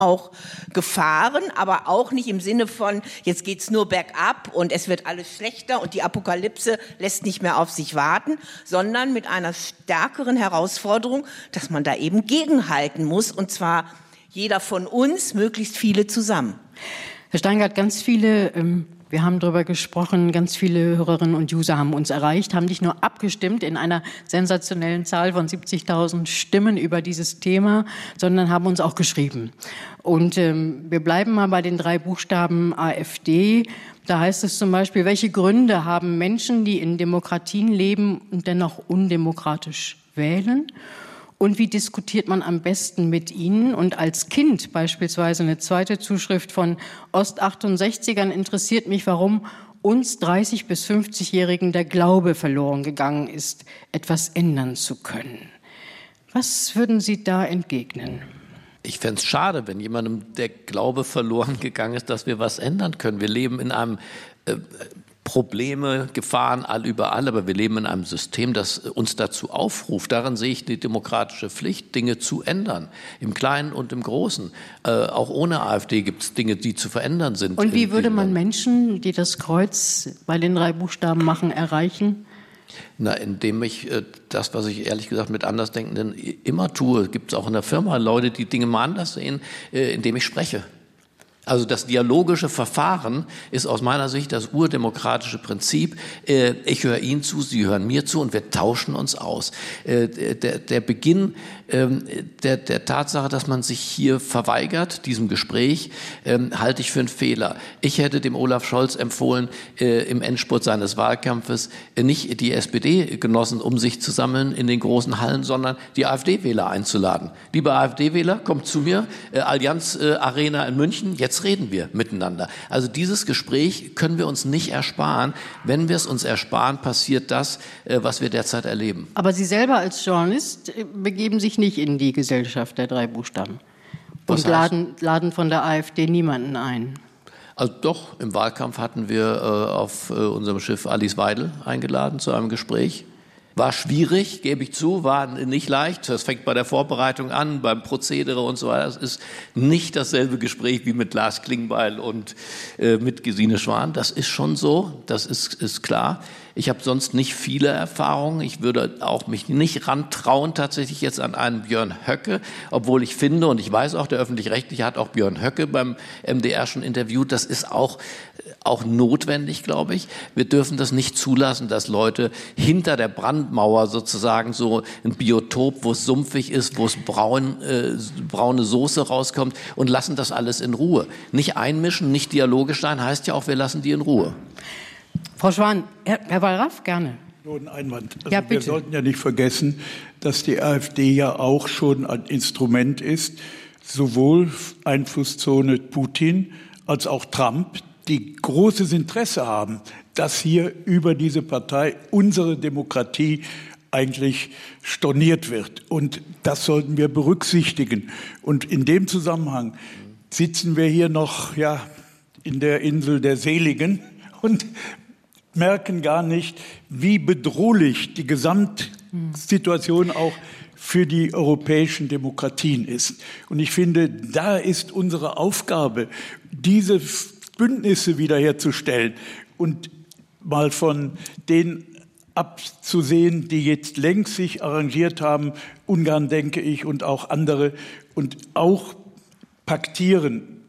auch Gefahren, aber auch nicht im Sinne von, jetzt geht's nur bergab und es wird alles schlechter und die Apokalypse lässt nicht mehr auf sich warten, sondern mit einer stärkeren Herausforderung, dass man da eben gegenhalten muss, und zwar jeder von uns, möglichst viele zusammen. Herr Steingart, ganz viele, wir haben darüber gesprochen, ganz viele Hörerinnen und User haben uns erreicht, haben nicht nur abgestimmt in einer sensationellen Zahl von 70.000 Stimmen über dieses Thema, sondern haben uns auch geschrieben. Und wir bleiben mal bei den 3 Buchstaben AfD. Da heißt es zum Beispiel, welche Gründe haben Menschen, die in Demokratien leben und dennoch undemokratisch wählen? Und wie diskutiert man am besten mit ihnen? Und als Kind beispielsweise eine zweite Zuschrift von Ost-68ern interessiert mich, warum uns 30- bis 50-Jährigen der Glaube verloren gegangen ist, etwas ändern zu können. Was würden Sie da entgegnen? Ich fände es schade, wenn jemandem der Glaube verloren gegangen ist, dass wir was ändern können. Wir leben in einem Probleme, Gefahren überall, aber wir leben in einem System, das uns dazu aufruft. Darin sehe ich die demokratische Pflicht, Dinge zu ändern, im Kleinen und im Großen. Auch ohne AfD gibt es Dinge, die zu verändern sind. Und wie würde man Menschen, die das Kreuz bei den 3 Buchstaben machen, erreichen? Na, indem ich das, was ich ehrlich gesagt mit Andersdenkenden immer tue, gibt es auch in der Firma Leute, die Dinge mal anders sehen, indem ich spreche. Also das dialogische Verfahren ist aus meiner Sicht das urdemokratische Prinzip. Ich höre Ihnen zu, Sie hören mir zu und wir tauschen uns aus. Der Beginn der Tatsache, dass man sich hier verweigert, diesem Gespräch, halte ich für einen Fehler. Ich hätte dem Olaf Scholz empfohlen, im Endspurt seines Wahlkampfes nicht die SPD-Genossen um sich zu sammeln in den großen Hallen, sondern die AfD-Wähler einzuladen. Liebe AfD-Wähler, kommt zu mir, Allianz Arena in München, jetzt reden wir miteinander. Also dieses Gespräch können wir uns nicht ersparen. Wenn wir es uns ersparen, passiert das, was wir derzeit erleben. Aber Sie selber als Journalist begeben sich nicht in die Gesellschaft der 3 Buchstaben und laden von der AfD niemanden ein. Also doch, im Wahlkampf hatten wir auf unserem Schiff Alice Weidel eingeladen zu einem Gespräch. War schwierig, gebe ich zu, war nicht leicht. Das fängt bei der Vorbereitung an, beim Prozedere und so weiter. Das ist nicht dasselbe Gespräch wie mit Lars Klingbeil und mit Gesine Schwan. Das ist schon so, das ist klar. Ich habe sonst nicht viele Erfahrungen. Ich würde auch mich nicht rantrauen tatsächlich jetzt an einen Björn Höcke, obwohl ich finde, und ich weiß auch, der Öffentlich-Rechtliche hat auch Björn Höcke beim MDR schon interviewt, das ist auch notwendig, glaube ich. Wir dürfen das nicht zulassen, dass Leute hinter der Brandmauer sozusagen so ein Biotop, wo es sumpfig ist, wo es braune Soße rauskommt, und lassen das alles in Ruhe. Nicht einmischen, nicht dialogisch sein, heißt ja auch, wir lassen die in Ruhe. Frau Schwan, Herr Wallraff, gerne. Nur ein Einwand. Also ja, bitte. Wir sollten ja nicht vergessen, dass die AfD ja auch schon ein Instrument ist, sowohl Einflusszone Putin als auch Trump, die großes Interesse haben, dass hier über diese Partei unsere Demokratie eigentlich storniert wird. Und das sollten wir berücksichtigen. Und in dem Zusammenhang sitzen wir hier noch in der Insel der Seligen und merken gar nicht, wie bedrohlich die Gesamtsituation auch für die europäischen Demokratien ist. Und ich finde, da ist unsere Aufgabe, diese Bündnisse wiederherzustellen und mal von denen abzusehen, die jetzt längst sich arrangiert haben, Ungarn, denke ich, und auch andere, und auch paktieren.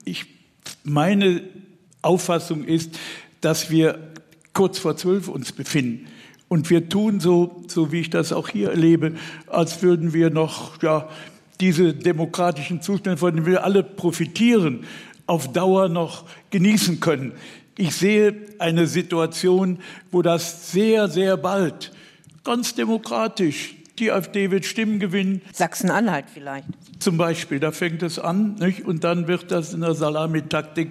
Meine Auffassung ist, dass wir kurz vor 12 uns befinden. Und wir tun so wie ich das auch hier erlebe, als würden wir noch diese demokratischen Zustände, von denen wir alle profitieren, auf Dauer noch genießen können. Ich sehe eine Situation, wo das sehr, sehr bald, ganz demokratisch, die AfD wird Stimmen gewinnen. Sachsen-Anhalt vielleicht. Zum Beispiel, da fängt es an, nicht? Und dann wird das in der Salamitaktik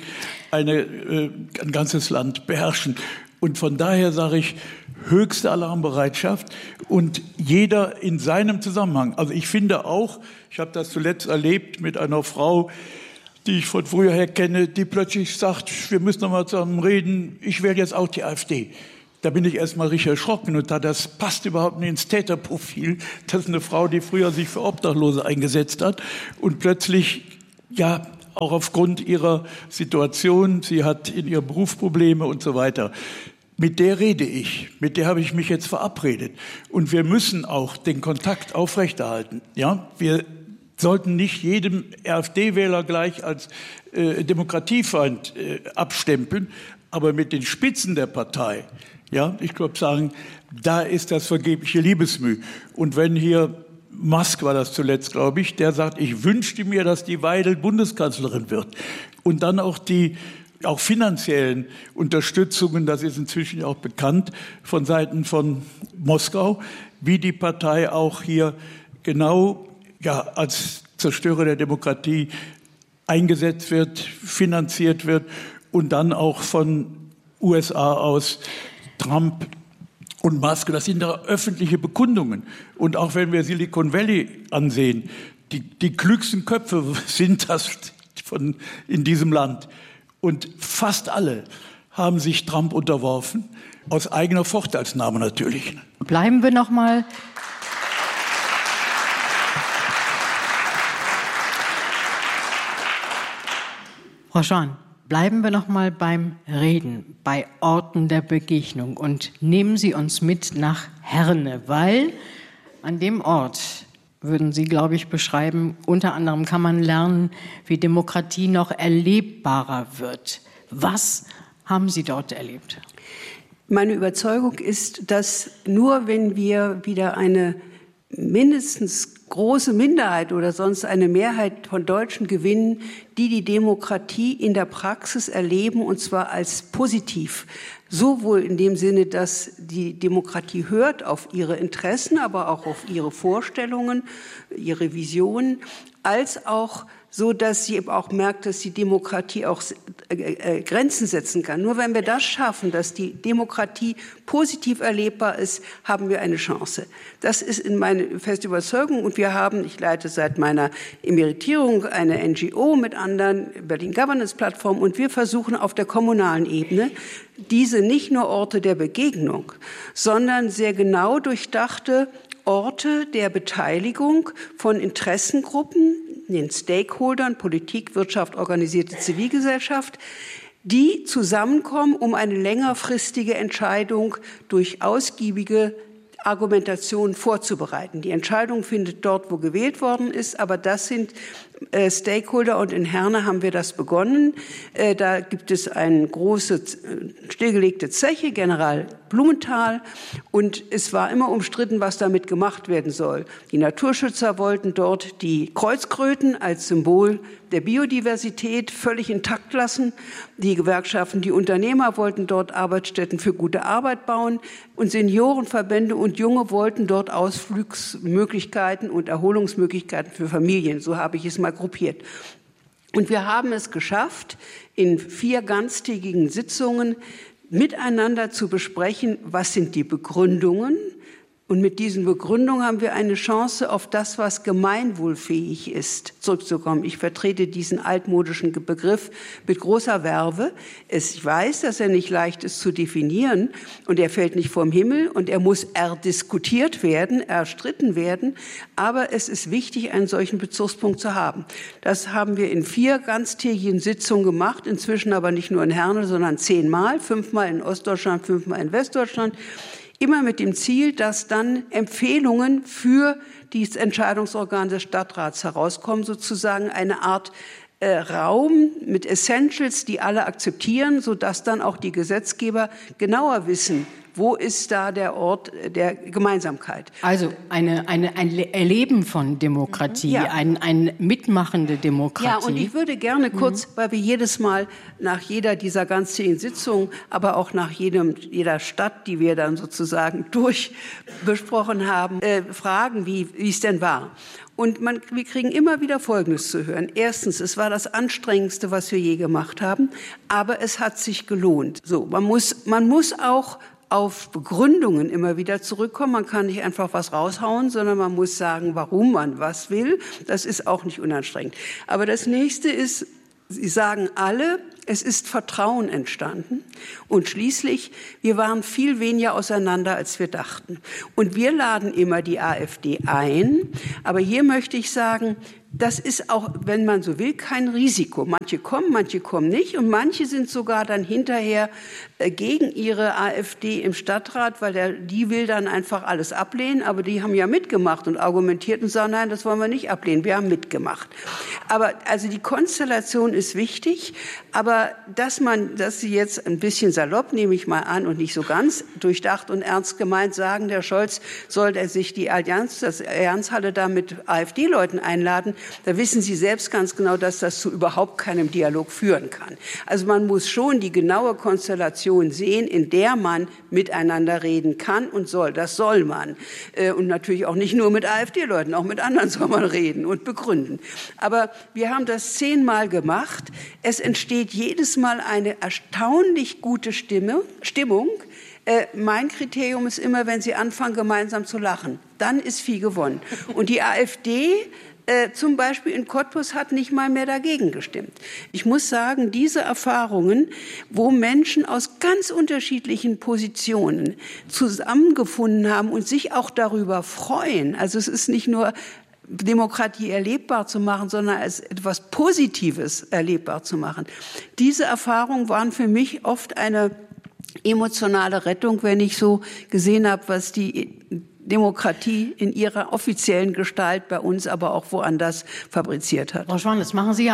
ein ganzes Land beherrschen. Und von daher sage ich, höchste Alarmbereitschaft und jeder in seinem Zusammenhang. Also ich finde auch, ich habe das zuletzt erlebt mit einer Frau, die ich von früher her kenne, die plötzlich sagt, wir müssen noch mal zusammen reden, ich wähle jetzt auch die AfD. Da bin ich erstmal richtig erschrocken und das passt überhaupt nicht ins Täterprofil. Das ist eine Frau, die früher sich für Obdachlose eingesetzt hat und plötzlich auch aufgrund ihrer Situation, sie hat in ihrem Beruf Probleme und so weiter. Mit der rede ich, mit der habe ich mich jetzt verabredet. Und wir müssen auch den Kontakt aufrechterhalten. Ja, wir sollten nicht jedem AfD-Wähler gleich als Demokratiefeind abstempeln, aber mit den Spitzen der Partei, ja, ich glaube sagen, da ist das vergebliche Liebesmüh. Und wenn hier Musk war das zuletzt, glaube ich, der sagt, ich wünschte mir, dass die Weidel Bundeskanzlerin wird. Und dann auch die finanziellen Unterstützungen, das ist inzwischen auch bekannt von Seiten von Moskau, wie die Partei auch hier genau als Zerstörer der Demokratie eingesetzt wird, finanziert wird und dann auch von USA aus Trump und Musk, das sind da öffentliche Bekundungen. Und auch wenn wir Silicon Valley ansehen, die klügsten Köpfe sind das in diesem Land. Und fast alle haben sich Trump unterworfen, aus eigener Vorteilsnahme natürlich. Bleiben wir noch mal. Frau Schwan, bleiben wir noch mal beim Reden, bei Orten der Begegnung und nehmen Sie uns mit nach Herne, weil an dem Ort, würden Sie, glaube ich, beschreiben, unter anderem kann man lernen, wie Demokratie noch erlebbarer wird. Was haben Sie dort erlebt? Meine Überzeugung ist, dass nur wenn wir wieder eine mindestens große Minderheit oder sonst eine Mehrheit von Deutschen gewinnen, die die Demokratie in der Praxis erleben, und zwar als positiv. Sowohl in dem Sinne, dass die Demokratie hört auf ihre Interessen, aber auch auf ihre Vorstellungen, ihre Visionen, als auch so, dass sie eben auch merkt, dass die Demokratie auch Grenzen setzen kann. Nur wenn wir das schaffen, dass die Demokratie positiv erlebbar ist, haben wir eine Chance. Das ist meine feste Überzeugung. Und wir haben, ich leite seit meiner Emeritierung eine NGO mit anderen, Berlin Governance Plattform, und wir versuchen auf der kommunalen Ebene diese nicht nur Orte der Begegnung, sondern sehr genau durchdachte Orte der Beteiligung von Interessengruppen, den Stakeholdern, Politik, Wirtschaft, organisierte Zivilgesellschaft, die zusammenkommen, um eine längerfristige Entscheidung durch ausgiebige Argumentation vorzubereiten. Die Entscheidung findet dort, wo gewählt worden ist, aber das sind Stakeholder, und in Herne haben wir das begonnen. Da gibt es eine große stillgelegte Zeche, General Blumenthal, und es war immer umstritten, was damit gemacht werden soll. Die Naturschützer wollten dort die Kreuzkröten als Symbol der Biodiversität völlig intakt lassen. Die Gewerkschaften, die Unternehmer wollten dort Arbeitsstätten für gute Arbeit bauen, und Seniorenverbände und Junge wollten dort Ausflugsmöglichkeiten und Erholungsmöglichkeiten für Familien. So habe ich es mal gruppiert. Und wir haben es geschafft, in 4 ganztägigen Sitzungen miteinander zu besprechen, was sind die Begründungen. Und mit diesen Begründungen haben wir eine Chance, auf das, was gemeinwohlfähig ist, zurückzukommen. Ich vertrete diesen altmodischen Begriff mit großer Verve. Ich weiß, dass er nicht leicht ist zu definieren, und er fällt nicht vom Himmel, und er muss erdiskutiert werden, erstritten werden. Aber es ist wichtig, einen solchen Bezugspunkt zu haben. Das haben wir in 4 ganztägigen Sitzungen gemacht, inzwischen aber nicht nur in Herne, sondern 10-mal, 5-mal in Ostdeutschland, 5-mal in Westdeutschland. Immer mit dem Ziel, dass dann Empfehlungen für das Entscheidungsorgan des Stadtrats herauskommen, sozusagen eine Art Raum mit Essentials, die alle akzeptieren, sodass dann auch die Gesetzgeber genauer wissen, wo ist da der Ort der Gemeinsamkeit. Also ein Erleben von Demokratie, Ja. ein mitmachende Demokratie. Ja, und ich würde gerne kurz, weil wir jedes Mal nach jeder dieser ganzen Sitzungen, aber auch nach jeder Stadt, die wir dann sozusagen durchbesprochen haben, fragen, wie es denn war. Und wir kriegen immer wieder Folgendes zu hören. Erstens, es war das Anstrengendste, was wir je gemacht haben, aber es hat sich gelohnt. So, man muss auch auf Begründungen immer wieder zurückkommen. Man kann nicht einfach was raushauen, sondern man muss sagen, warum man was will. Das ist auch nicht unanstrengend. Aber das Nächste ist, Sie sagen alle, es ist Vertrauen entstanden. Und schließlich, wir waren viel weniger auseinander, als wir dachten. Und wir laden immer die AfD ein. Aber hier möchte ich sagen, Das ist auch, wenn man so will, kein Risiko. Manche kommen nicht und manche sind sogar dann hinterher gegen ihre AfD im Stadtrat, weil die will dann einfach alles ablehnen, aber die haben ja mitgemacht und argumentiert und sagen, nein, das wollen wir nicht ablehnen, wir haben mitgemacht. Aber also die Konstellation ist wichtig, aber dass Sie jetzt ein bisschen salopp, nehme ich mal an, und nicht so ganz durchdacht und ernst gemeint sagen, der Scholz soll sich die Allianzhalle da mit AfD-Leuten einladen, da wissen Sie selbst ganz genau, dass das zu überhaupt keinem Dialog führen kann. Also man muss schon die genaue Konstellation sehen, in der man miteinander reden kann und soll. Das soll man. Und natürlich auch nicht nur mit AfD-Leuten, auch mit anderen soll man reden und begründen. Aber wir haben das 10-mal gemacht. Es entsteht jedes Mal eine erstaunlich gute Stimmung. Mein Kriterium ist immer, wenn Sie anfangen, gemeinsam zu lachen. Dann ist viel gewonnen. Und die AfD zum Beispiel in Cottbus hat nicht mal mehr dagegen gestimmt. Ich muss sagen, diese Erfahrungen, wo Menschen aus ganz unterschiedlichen Positionen zusammengefunden haben und sich auch darüber freuen, also es ist nicht nur Demokratie erlebbar zu machen, sondern als etwas Positives erlebbar zu machen. Diese Erfahrungen waren für mich oft eine emotionale Rettung, wenn ich so gesehen habe, was die Demokratie in ihrer offiziellen Gestalt bei uns, aber auch woanders fabriziert hat. Frau Schwan, das machen Sie ja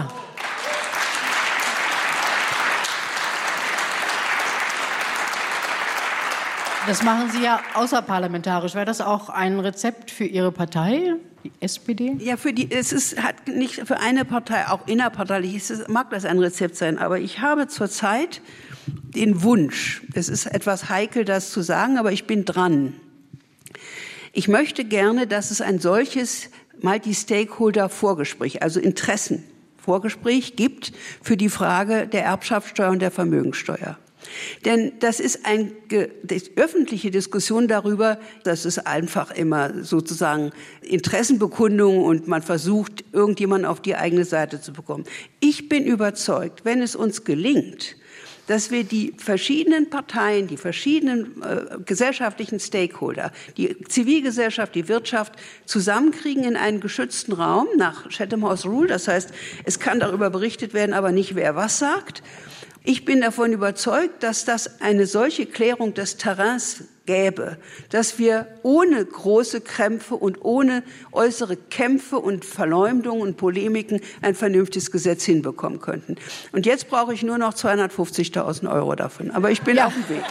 außerparlamentarisch. Wäre das auch ein Rezept für Ihre Partei, die SPD? Ja, hat nicht für eine Partei, auch innerparteilich mag das ein Rezept sein, aber ich habe zurzeit den Wunsch, es ist etwas heikel, das zu sagen, aber ich bin dran. Ich möchte gerne, dass es ein solches Multi-Stakeholder-Vorgespräch, also Interessenvorgespräch gibt für die Frage der Erbschaftssteuer und der Vermögensteuer. Denn das ist die öffentliche Diskussion darüber, das ist einfach immer sozusagen Interessenbekundung und man versucht, irgendjemanden auf die eigene Seite zu bekommen. Ich bin überzeugt, wenn es uns gelingt, dass wir die verschiedenen Parteien, die verschiedenen gesellschaftlichen Stakeholder, die Zivilgesellschaft, die Wirtschaft zusammenkriegen in einen geschützten Raum nach Chatham House Rule. Das heißt, es kann darüber berichtet werden, aber nicht wer was sagt. Ich bin davon überzeugt, dass das eine solche Klärung des Terrains gäbe, dass wir ohne große Krämpfe und ohne äußere Kämpfe und Verleumdungen und Polemiken ein vernünftiges Gesetz hinbekommen könnten. Und jetzt brauche ich nur noch 250.000 € davon. Aber ich bin auf dem Weg.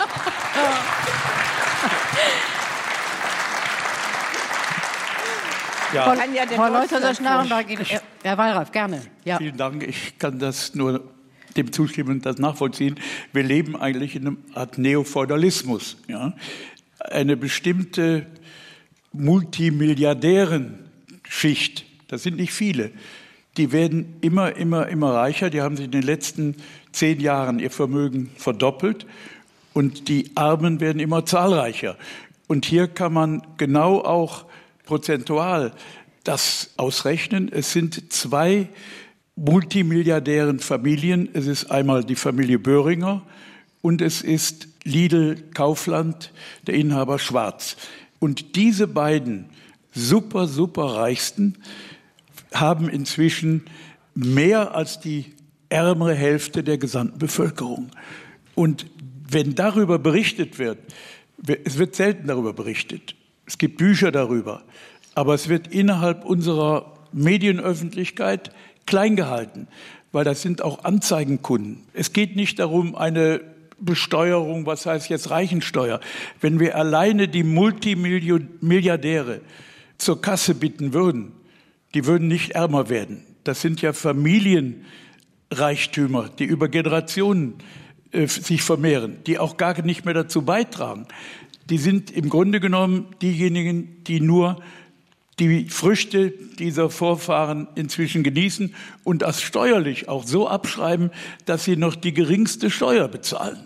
Ja. Frau Leuthäuser-Schnarrenberg, Herr Wallraff, gerne. Ja. Vielen Dank. Ich kann das nur dem zustimmen und das nachvollziehen. Wir leben eigentlich in einer Art Neofeudalismus. Ja? Eine bestimmte Multimilliardärenschicht, das sind nicht viele, die werden immer reicher. Die haben sich in den letzten 10 Jahren ihr Vermögen verdoppelt und die Armen werden immer zahlreicher. Und hier kann man genau auch prozentual das ausrechnen. Es sind 2 multimilliardären Familien. Es ist einmal die Familie Böhringer und es ist Lidl Kaufland, der Inhaber Schwarz. Und diese beiden super Reichsten haben inzwischen mehr als die ärmere Hälfte der gesamten Bevölkerung. Und wenn darüber berichtet wird, es wird selten darüber berichtet, es gibt Bücher darüber, aber es wird innerhalb unserer Medienöffentlichkeit klein gehalten, weil das sind auch Anzeigenkunden. Es geht nicht darum, eine Besteuerung, was heißt jetzt Reichensteuer. Wenn wir alleine die Multimilliardäre zur Kasse bitten würden, die würden nicht ärmer werden. Das sind ja Familienreichtümer, die über Generationen sich vermehren, die auch gar nicht mehr dazu beitragen. Die sind im Grunde genommen diejenigen, die nur die Früchte dieser Vorfahren inzwischen genießen und das steuerlich auch so abschreiben, dass sie noch die geringste Steuer bezahlen.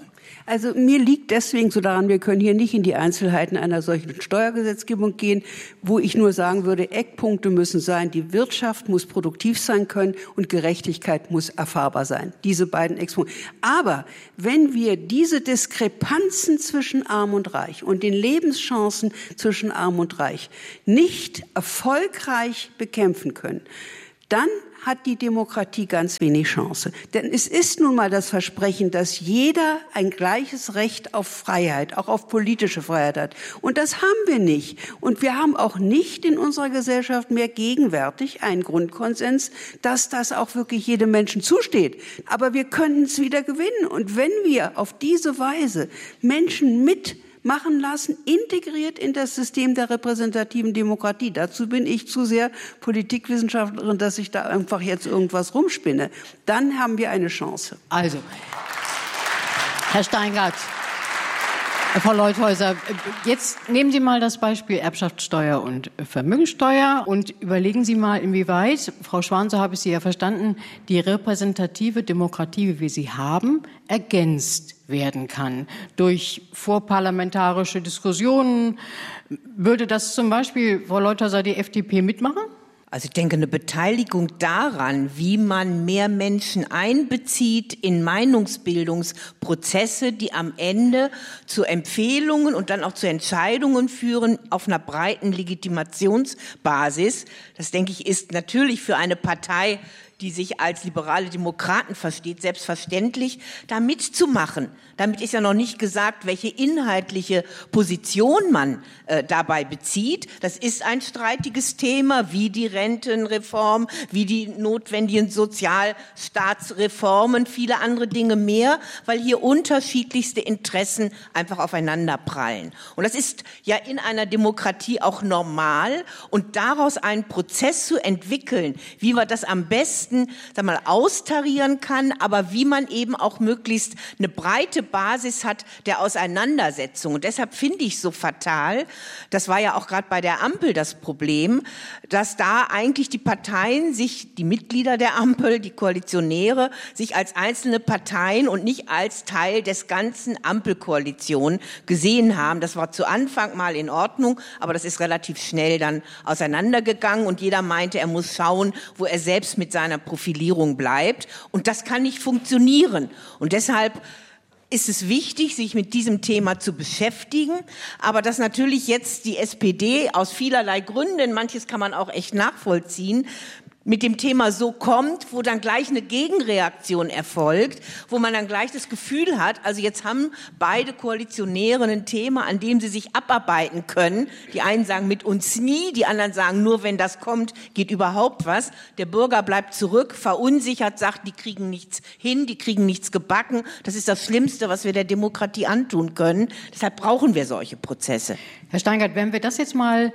Also mir liegt deswegen so daran, wir können hier nicht in die Einzelheiten einer solchen Steuergesetzgebung gehen, wo ich nur sagen würde, Eckpunkte müssen sein, die Wirtschaft muss produktiv sein können und Gerechtigkeit muss erfahrbar sein. Diese beiden Eckpunkte. Aber wenn wir diese Diskrepanzen zwischen Arm und Reich und den Lebenschancen zwischen Arm und Reich nicht erfolgreich bekämpfen können, dann hat die Demokratie ganz wenig Chance. Denn es ist nun mal das Versprechen, dass jeder ein gleiches Recht auf Freiheit, auch auf politische Freiheit hat. Und das haben wir nicht. Und wir haben auch nicht in unserer Gesellschaft mehr gegenwärtig einen Grundkonsens, dass das auch wirklich jedem Menschen zusteht. Aber wir können es wieder gewinnen. Und wenn wir auf diese Weise Menschen mitmachen lassen, integriert in das System der repräsentativen Demokratie. Dazu bin ich zu sehr Politikwissenschaftlerin, dass ich da einfach jetzt irgendwas rumspinne. Dann haben wir eine Chance. Also, Herr Steingart, Frau Leuthäuser, jetzt nehmen Sie mal das Beispiel Erbschaftssteuer und Vermögensteuer und überlegen Sie mal, inwieweit, Frau Schwan, so habe ich Sie ja verstanden, die repräsentative Demokratie, wie wir sie haben, ergänzt werden kann durch vorparlamentarische Diskussionen. Würde das zum Beispiel, Frau Leuthäuser, die FDP mitmachen? Also ich denke, eine Beteiligung daran, wie man mehr Menschen einbezieht in Meinungsbildungsprozesse, die am Ende zu Empfehlungen und dann auch zu Entscheidungen führen auf einer breiten Legitimationsbasis, das denke ich, ist natürlich für eine Partei, die sich als liberale Demokraten versteht, selbstverständlich, da mitzumachen. Damit ist ja noch nicht gesagt, welche inhaltliche Position man dabei bezieht. Das ist ein streitiges Thema, wie die Rentenreform, wie die notwendigen Sozialstaatsreformen, viele andere Dinge mehr, weil hier unterschiedlichste Interessen einfach aufeinander prallen. Und das ist ja in einer Demokratie auch normal. Und daraus einen Prozess zu entwickeln, wie wir das am besten austarieren kann, aber wie man eben auch möglichst eine breite Basis hat der Auseinandersetzung. Und deshalb finde ich so fatal, das war ja auch gerade bei der Ampel das Problem, dass da eigentlich die Parteien sich, die Mitglieder der Ampel, die Koalitionäre, sich als einzelne Parteien und nicht als Teil des ganzen Ampelkoalition gesehen haben. Das war zu Anfang mal in Ordnung, aber das ist relativ schnell dann auseinandergegangen und jeder meinte, er muss schauen, wo er selbst mit seiner Profilierung bleibt. Und das kann nicht funktionieren. Und deshalb ist es wichtig, sich mit diesem Thema zu beschäftigen, aber dass natürlich jetzt die SPD aus vielerlei Gründen, manches kann man auch echt nachvollziehen, mit dem Thema so kommt, wo dann gleich eine Gegenreaktion erfolgt, wo man dann gleich das Gefühl hat, also jetzt haben beide Koalitionäre ein Thema, an dem sie sich abarbeiten können. Die einen sagen mit uns nie, die anderen sagen nur, wenn das kommt, geht überhaupt was. Der Bürger bleibt zurück, verunsichert, sagt, die kriegen nichts hin, die kriegen nichts gebacken. Das ist das Schlimmste, was wir der Demokratie antun können. Deshalb brauchen wir solche Prozesse. Herr Steingart, wenn wir das jetzt mal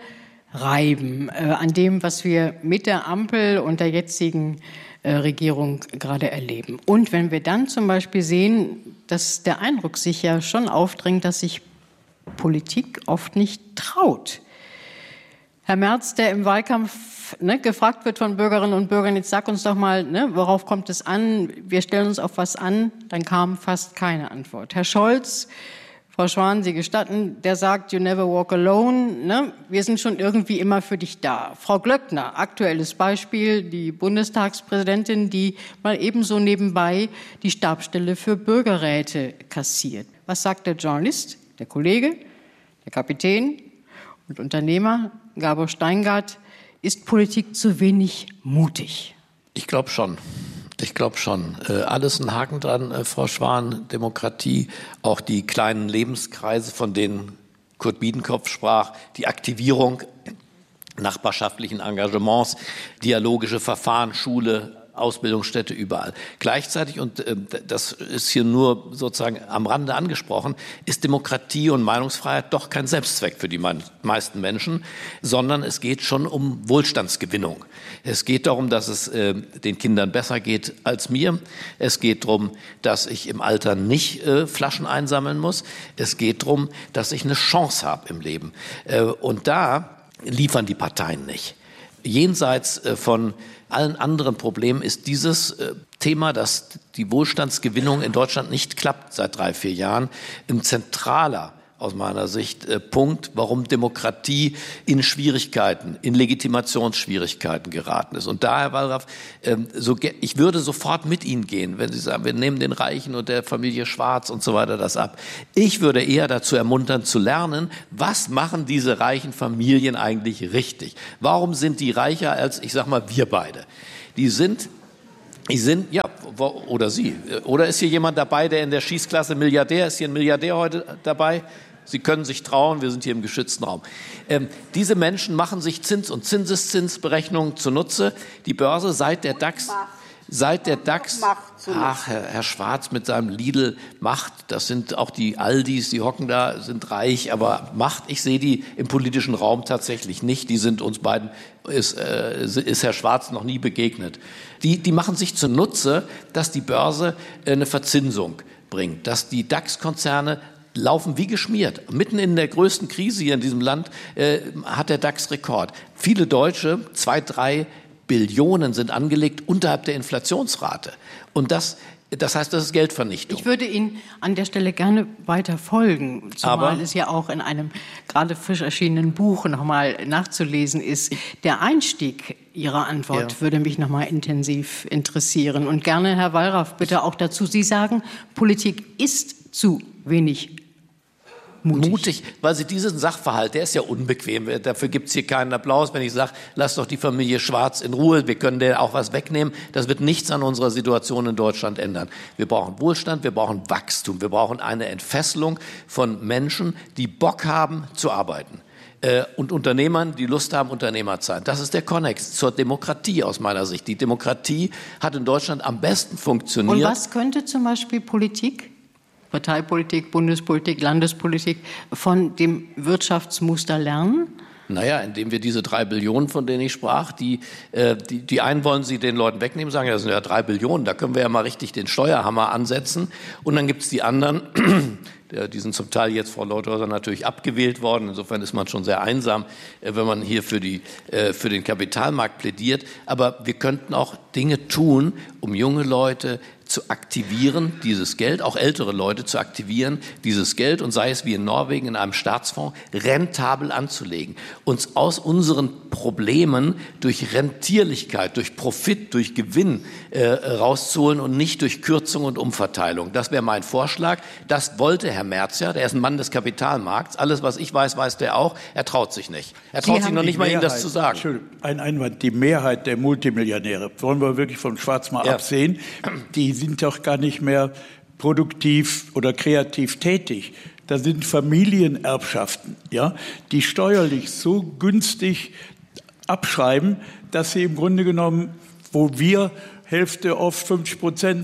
reiben an dem, was wir mit der Ampel und der jetzigen Regierung gerade erleben. Und wenn wir dann zum Beispiel sehen, dass der Eindruck sich ja schon aufdrängt, dass sich Politik oft nicht traut. Herr Merz, der im Wahlkampf gefragt wird von Bürgerinnen und Bürgern, jetzt sag uns doch mal, worauf kommt es an? Wir stellen uns auf was an. Dann kam fast keine Antwort. Herr Scholz, Frau Schwan, Sie gestatten, der sagt, you never walk alone, wir sind schon irgendwie immer für dich da. Frau Glöckner, aktuelles Beispiel, die Bundestagspräsidentin, die mal ebenso nebenbei die Stabsstelle für Bürgerräte kassiert. Was sagt der Journalist, der Kollege, der Kapitän und Unternehmer Gabor Steingart? Ist Politik zu wenig mutig? Ich glaube schon. Alles ein Haken dran, Frau Schwan, Demokratie, auch die kleinen Lebenskreise, von denen Kurt Biedenkopf sprach, die Aktivierung nachbarschaftlichen Engagements, dialogische Verfahren, Schule, Ausbildungsstätte, überall. Gleichzeitig, und das ist hier nur sozusagen am Rande angesprochen, ist Demokratie und Meinungsfreiheit doch kein Selbstzweck für die meisten Menschen, sondern es geht schon um Wohlstandsgewinnung. Es geht darum, dass es den Kindern besser geht als mir. Es geht darum, dass ich im Alter nicht Flaschen einsammeln muss. Es geht darum, dass ich eine Chance habe im Leben. Und da liefern die Parteien nicht. Jenseits von allen anderen Problemen ist dieses Thema, dass die Wohlstandsgewinnung in Deutschland nicht klappt seit 3-4 Jahren, ein zentraler, aus meiner Sicht, Punkt, warum Demokratie in Schwierigkeiten, in Legitimationsschwierigkeiten geraten ist. Und daher, Wallraff, ich würde sofort mit Ihnen gehen, wenn Sie sagen, wir nehmen den Reichen und der Familie Schwarz und so weiter das ab. Ich würde eher dazu ermuntern, zu lernen, was machen diese reichen Familien eigentlich richtig? Warum sind die reicher als, ich sag mal, wir beide? Die sind, ja, oder Sie. Oder ist hier jemand dabei, der in der Schießklasse Milliardär ist? Hier ein Milliardär heute dabei? Sie können sich trauen, wir sind hier im geschützten Raum. Diese Menschen machen sich Zins- und Zinseszinsberechnungen zunutze. Die Börse seit der DAX, Herr Schwarz mit seinem Lidl Macht, das sind auch die Aldis, die hocken da, sind reich, aber Macht, ich sehe die im politischen Raum tatsächlich nicht. Die sind uns beiden, ist Herr Schwarz noch nie begegnet. Die machen sich zunutze, dass die Börse eine Verzinsung bringt, dass die DAX-Konzerne laufen wie geschmiert. Mitten in der größten Krise hier in diesem Land hat der DAX Rekord. Viele Deutsche, 2-3 Billionen sind angelegt unterhalb der Inflationsrate. Und das heißt, das ist Geldvernichtung. Ich würde Ihnen an der Stelle gerne weiter folgen, zumal es ja auch in einem gerade frisch erschienenen Buch nochmal nachzulesen ist. Der Einstieg Ihrer Antwort würde mich nochmal intensiv interessieren. Und gerne, Herr Wallraff, bitte auch dazu. Sie sagen, Politik ist zu wenig mutig, weil Sie diesen Sachverhalt, der ist ja unbequem, dafür gibt es hier keinen Applaus, wenn ich sage, lass doch die Familie Schwarz in Ruhe, wir können der auch was wegnehmen, das wird nichts an unserer Situation in Deutschland ändern. Wir brauchen Wohlstand, wir brauchen Wachstum, wir brauchen eine Entfesselung von Menschen, die Bock haben zu arbeiten. Und Unternehmern, die Lust haben, Unternehmer zu sein. Das ist der Konnex zur Demokratie aus meiner Sicht. Die Demokratie hat in Deutschland am besten funktioniert. Und was könnte zum Beispiel Politik, Parteipolitik, Bundespolitik, Landespolitik von dem Wirtschaftsmuster lernen? Naja, indem wir diese 3 Billionen, von denen ich sprach, die einen wollen Sie den Leuten wegnehmen, sagen, ja, das sind ja 3 Billionen, da können wir ja mal richtig den Steuerhammer ansetzen. Und dann gibt es die anderen, die sind zum Teil jetzt, Frau Leuthäuser, natürlich abgewählt worden. Insofern ist man schon sehr einsam, wenn man hier für den Kapitalmarkt plädiert. Aber wir könnten auch Dinge tun, um junge Leute zu aktivieren, dieses Geld, auch ältere Leute zu aktivieren, dieses Geld, und sei es wie in Norwegen in einem Staatsfonds, rentabel anzulegen. Uns aus unseren Problemen durch Rentierlichkeit, durch Profit, durch Gewinn rauszuholen und nicht durch Kürzung und Umverteilung. Das wäre mein Vorschlag. Das wollte Herr Merz ja, der ist ein Mann des Kapitalmarkts. Alles, was ich weiß, weiß der auch. Er traut sich nicht. Er traut sich noch nicht mal, Ihnen das zu sagen. Entschuldigung, ein Einwand. Die Mehrheit der Multimillionäre, wollen wir wirklich von Schwarz mal absehen, die sind doch gar nicht mehr produktiv oder kreativ tätig. Da sind Familienerbschaften, ja, die steuerlich so günstig abschreiben, dass sie im Grunde genommen, wo wir Hälfte oft 50%,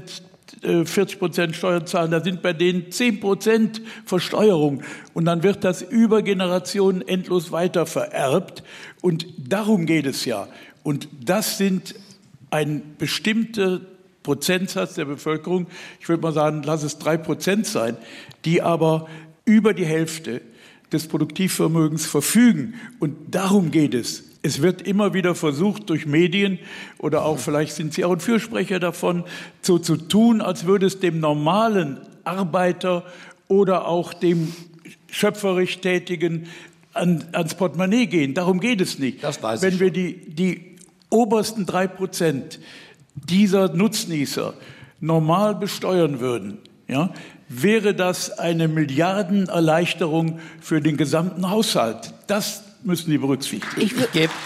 40% Steuern zahlen, da sind bei denen 10% Versteuerung. Und dann wird das über Generationen endlos weiter vererbt. Und darum geht es ja. Und das sind ein bestimmter Prozentsatz der Bevölkerung, ich würde mal sagen, lass es 3% sein, die aber über die Hälfte des Produktivvermögens verfügen. Und darum geht es. Es wird immer wieder versucht, durch Medien oder auch vielleicht sind Sie auch ein Fürsprecher davon, so zu tun, als würde es dem normalen Arbeiter oder auch dem schöpferisch Tätigen ans Portemonnaie gehen. Darum geht es nicht. Das weiß ich. Wenn wir die obersten 3% dieser Nutznießer normal besteuern würden, ja, wäre das eine Milliardenerleichterung für den gesamten Haushalt. Das müssen Sie berücksichtigen. Ich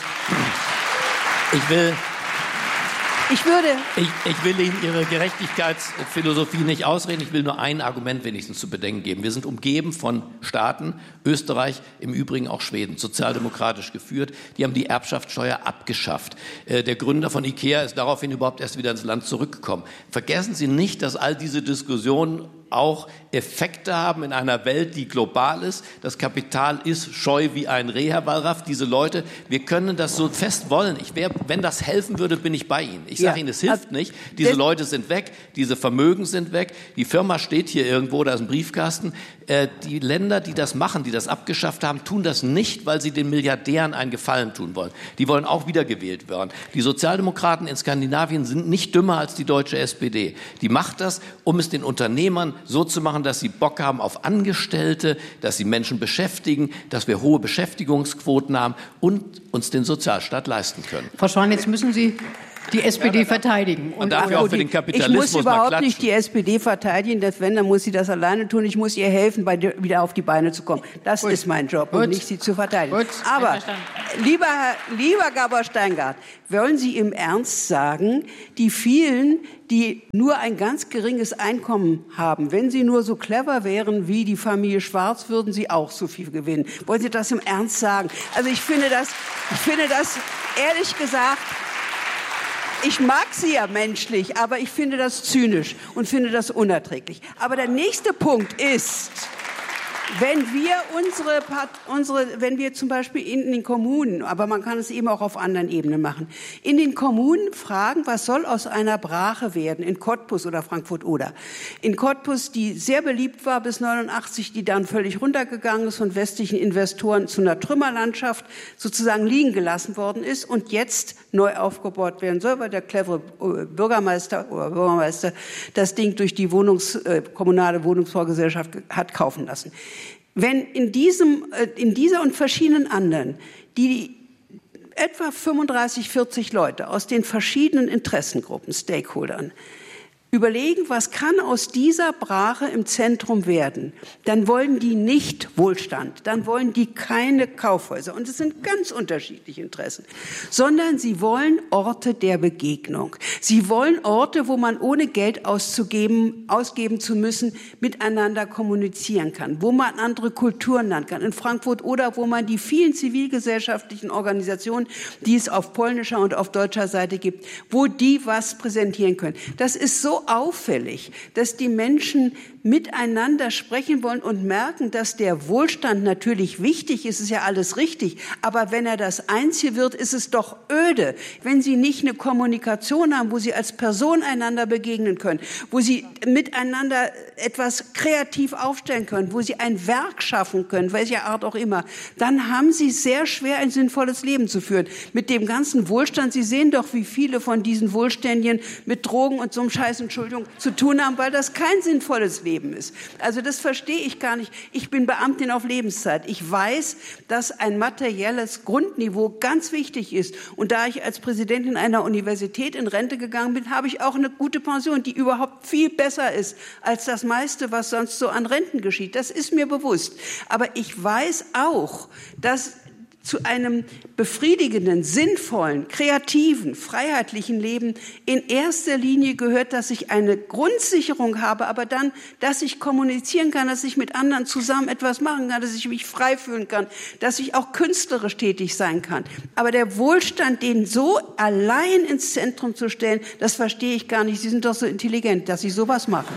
will Ihnen Ihre Gerechtigkeitsphilosophie nicht ausreden. Ich will nur ein Argument wenigstens zu bedenken geben. Wir sind umgeben von Staaten, Österreich, im Übrigen auch Schweden, sozialdemokratisch geführt. Die haben die Erbschaftssteuer abgeschafft. Der Gründer von IKEA ist daraufhin überhaupt erst wieder ins Land zurückgekommen. Vergessen Sie nicht, dass all diese Diskussionen auch Effekte haben in einer Welt, die global ist. Das Kapital ist scheu wie ein Reh, Herr Wallraff. Diese Leute, wir können das so fest wollen. Wenn das helfen würde, bin ich bei Ihnen. Ich sage Ihnen, es hilft nicht. Diese Leute sind weg, diese Vermögen sind weg. Die Firma steht hier irgendwo, da ist ein Briefkasten. Die Länder, die das machen, die das abgeschafft haben, tun das nicht, weil sie den Milliardären einen Gefallen tun wollen. Die wollen auch wiedergewählt werden. Die Sozialdemokraten in Skandinavien sind nicht dümmer als die deutsche SPD. Die macht das, um es den Unternehmern so zu machen, dass sie Bock haben auf Angestellte, dass sie Menschen beschäftigen, dass wir hohe Beschäftigungsquoten haben und uns den Sozialstaat leisten können. Frau Schwan, jetzt müssen Sie die SPD verteidigen. Und dafür auch für den Kapitalismus ich muss überhaupt nicht die SPD verteidigen, wenn, dann muss sie das alleine tun. Ich muss ihr helfen, wieder auf die Beine zu kommen. Das ist mein Job und nicht sie zu verteidigen. Aber, lieber Gabor Steingart, wollen Sie im Ernst sagen, die vielen, die nur ein ganz geringes Einkommen haben, wenn sie nur so clever wären wie die Familie Schwarz, würden sie auch so viel gewinnen? Wollen Sie das im Ernst sagen? Also ich finde das ehrlich gesagt, ich mag sie ja menschlich, aber ich finde das zynisch und finde das unerträglich. Aber der nächste Punkt ist, wenn wir zum Beispiel in den Kommunen, aber man kann es eben auch auf anderen Ebenen machen, in den Kommunen fragen, was soll aus einer Brache werden, in Cottbus oder Frankfurt-Oder. In Cottbus, die sehr beliebt war bis 89, die dann völlig runtergegangen ist von westlichen Investoren zu einer Trümmerlandschaft sozusagen liegen gelassen worden ist und jetzt neu aufgebaut werden soll, weil der clevere Bürgermeister das Ding durch die kommunale Wohnungsbaugesellschaft hat kaufen lassen. Wenn in dieser und verschiedenen anderen, die etwa 35, 40 Leute aus den verschiedenen Interessengruppen, Stakeholdern, überlegen, was kann aus dieser Brache im Zentrum werden, dann wollen die nicht Wohlstand, dann wollen die keine Kaufhäuser. Und es sind ganz unterschiedliche Interessen, sondern sie wollen Orte der Begegnung. Sie wollen Orte, wo man ohne Geld ausgeben zu müssen, miteinander kommunizieren kann, wo man andere Kulturen lernen kann. In Frankfurt oder wo man die vielen zivilgesellschaftlichen Organisationen, die es auf polnischer und auf deutscher Seite gibt, wo die was präsentieren können. Das ist so auffällig, dass die Menschen miteinander sprechen wollen und merken, dass der Wohlstand natürlich wichtig ist, ist ja alles richtig, aber wenn er das Einzige wird, ist es doch öde, wenn sie nicht eine Kommunikation haben, wo sie als Person einander begegnen können, wo sie miteinander etwas kreativ aufstellen können, wo sie ein Werk schaffen können, welcher Art auch immer, dann haben sie sehr schwer, ein sinnvolles Leben zu führen. Mit dem ganzen Wohlstand, Sie sehen doch, wie viele von diesen Wohlständchen mit Drogen und so einem Scheiß, Entschuldigung, zu tun haben, weil das kein sinnvolles Leben ist. Also das verstehe ich gar nicht. Ich bin Beamtin auf Lebenszeit. Ich weiß, dass ein materielles Grundniveau ganz wichtig ist. Und da ich als Präsidentin einer Universität in Rente gegangen bin, habe ich auch eine gute Pension, die überhaupt viel besser ist als das meiste, was sonst so an Renten geschieht. Das ist mir bewusst. Aber ich weiß auch, dass zu einem befriedigenden, sinnvollen, kreativen, freiheitlichen Leben in erster Linie gehört, dass ich eine Grundsicherung habe, aber dann, dass ich kommunizieren kann, dass ich mit anderen zusammen etwas machen kann, dass ich mich frei fühlen kann, dass ich auch künstlerisch tätig sein kann. Aber der Wohlstand, den so allein ins Zentrum zu stellen, das verstehe ich gar nicht. Sie sind doch so intelligent, dass Sie sowas machen.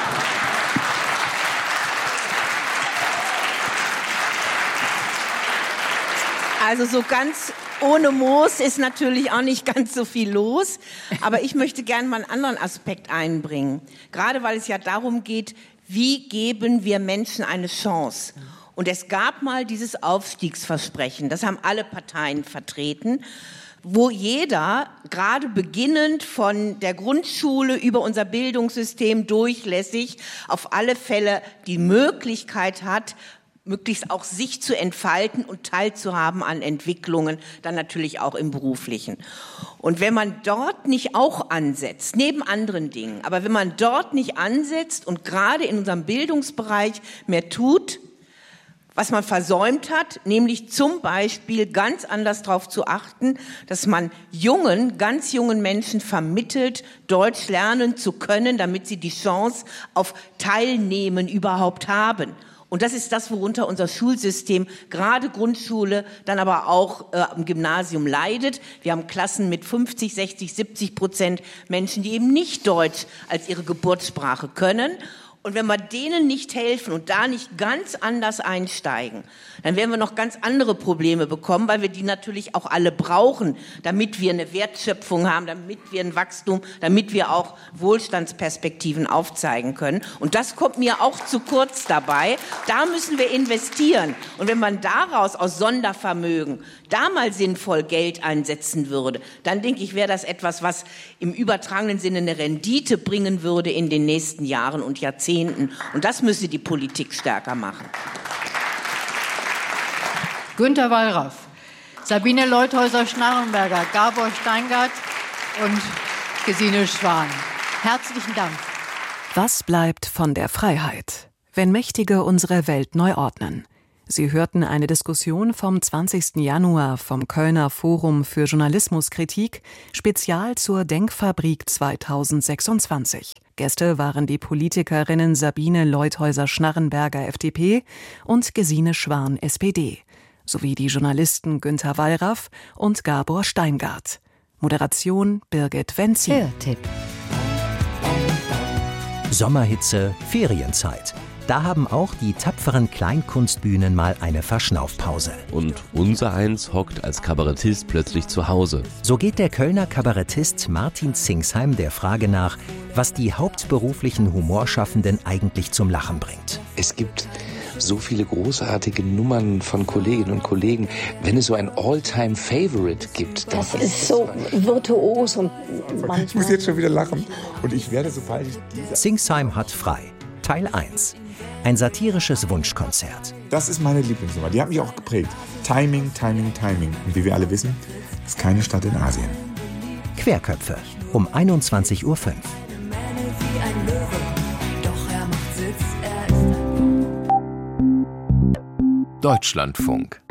Also so ganz ohne Moos ist natürlich auch nicht ganz so viel los. Aber ich möchte gerne mal einen anderen Aspekt einbringen. Gerade weil es ja darum geht, wie geben wir Menschen eine Chance? Und es gab mal dieses Aufstiegsversprechen, das haben alle Parteien vertreten, wo jeder, gerade beginnend von der Grundschule über unser Bildungssystem durchlässig, auf alle Fälle die Möglichkeit hat, möglichst auch sich zu entfalten und teilzuhaben an Entwicklungen, dann natürlich auch im Beruflichen. Und wenn man dort nicht auch ansetzt, neben anderen Dingen, aber wenn man dort nicht ansetzt und gerade in unserem Bildungsbereich mehr tut, was man versäumt hat, nämlich zum Beispiel ganz anders darauf zu achten, dass man ganz jungen Menschen vermittelt, Deutsch lernen zu können, damit sie die Chance auf Teilnehmen überhaupt haben. Und das ist das, worunter unser Schulsystem, gerade Grundschule, dann aber auch im Gymnasium leidet. Wir haben Klassen mit 50, 60, 70% Menschen, die eben nicht Deutsch als ihre Geburtssprache können. Und wenn wir denen nicht helfen und da nicht ganz anders einsteigen, dann werden wir noch ganz andere Probleme bekommen, weil wir die natürlich auch alle brauchen, damit wir eine Wertschöpfung haben, damit wir ein Wachstum, damit wir auch Wohlstandsperspektiven aufzeigen können. Und das kommt mir auch zu kurz dabei. Da müssen wir investieren. Und wenn man daraus aus Sondervermögen da mal sinnvoll Geld einsetzen würde, dann denke ich, wäre das etwas, was im übertragenen Sinne eine Rendite bringen würde in den nächsten Jahren und Jahrzehnten. Und das müsse die Politik stärker machen. Günter Wallraff, Sabine Leuthäuser-Schnarrenberger, Gabor Steingart und Gesine Schwan. Herzlichen Dank. Was bleibt von der Freiheit, wenn Mächtige unsere Welt neu ordnen? Sie hörten eine Diskussion vom 20. Januar vom Kölner Forum für Journalismuskritik, spezial zur Denkfabrik 2026. Gäste waren die Politikerinnen Sabine Leuthäuser-Schnarrenberger, FDP, und Gesine Schwan, SPD, sowie die Journalisten Günter Wallraff und Gabor Steingart. Moderation Birgit Wenzin. Hörtipp. Sommerhitze, Ferienzeit. Da haben auch die tapferen Kleinkunstbühnen mal eine Verschnaufpause. Und unsereins hockt als Kabarettist plötzlich zu Hause. So geht der Kölner Kabarettist Martin Zingsheim der Frage nach, was die hauptberuflichen Humorschaffenden eigentlich zum Lachen bringt. Es gibt so viele großartige Nummern von Kolleginnen und Kollegen. Wenn es so ein All-Time-Favorite gibt, das ist so virtuos und manchmal... Ich muss jetzt schon wieder lachen und ich werde, sobald ich diese... Zingsheim hat frei. Teil 1. Ein satirisches Wunschkonzert. Das ist meine Lieblingsnummer, die hat mich auch geprägt. Timing, Timing, Timing. Und wie wir alle wissen, ist keine Stadt in Asien. Querköpfe um 21:05 Uhr. Deutschlandfunk.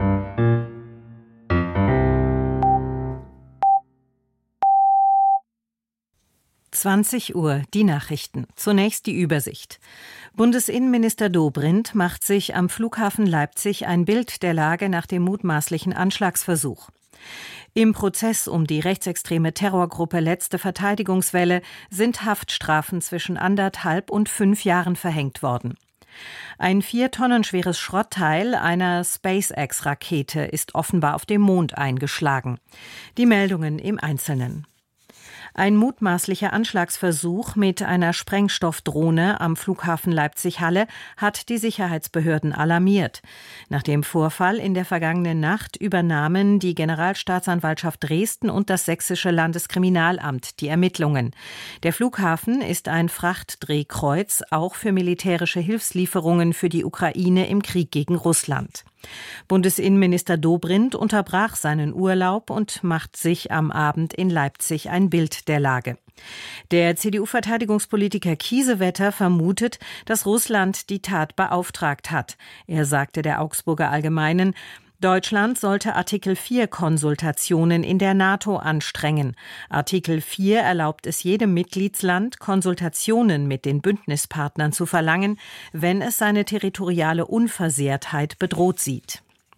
Uhr, die Nachrichten. Zunächst die Übersicht. Bundesinnenminister Dobrindt macht sich am Flughafen Leipzig ein Bild der Lage nach dem mutmaßlichen Anschlagsversuch. Im Prozess um die rechtsextreme Terrorgruppe Letzte Verteidigungswelle sind Haftstrafen zwischen 1,5 und 5 Jahren verhängt worden. Ein 4 Tonnen schweres Schrottteil einer SpaceX-Rakete ist offenbar auf dem Mond eingeschlagen. Die Meldungen im Einzelnen. Ein mutmaßlicher Anschlagsversuch mit einer Sprengstoffdrohne am Flughafen Leipzig-Halle hat die Sicherheitsbehörden alarmiert. Nach dem Vorfall in der vergangenen Nacht übernahmen die Generalstaatsanwaltschaft Dresden und das Sächsische Landeskriminalamt die Ermittlungen. Der Flughafen ist ein Frachtdrehkreuz, auch für militärische Hilfslieferungen für die Ukraine im Krieg gegen Russland. Bundesinnenminister Dobrindt unterbrach seinen Urlaub und macht sich am Abend in Leipzig ein Bild der Lage. Der CDU-Verteidigungspolitiker Kiesewetter vermutet, dass Russland die Tat beauftragt hat. Er sagte der Augsburger Allgemeinen, Deutschland sollte Artikel 4 Konsultationen in der NATO anstrengen. Artikel 4 erlaubt es jedem Mitgliedsland, Konsultationen mit den Bündnispartnern zu verlangen, wenn es seine territoriale Unversehrtheit bedroht sieht.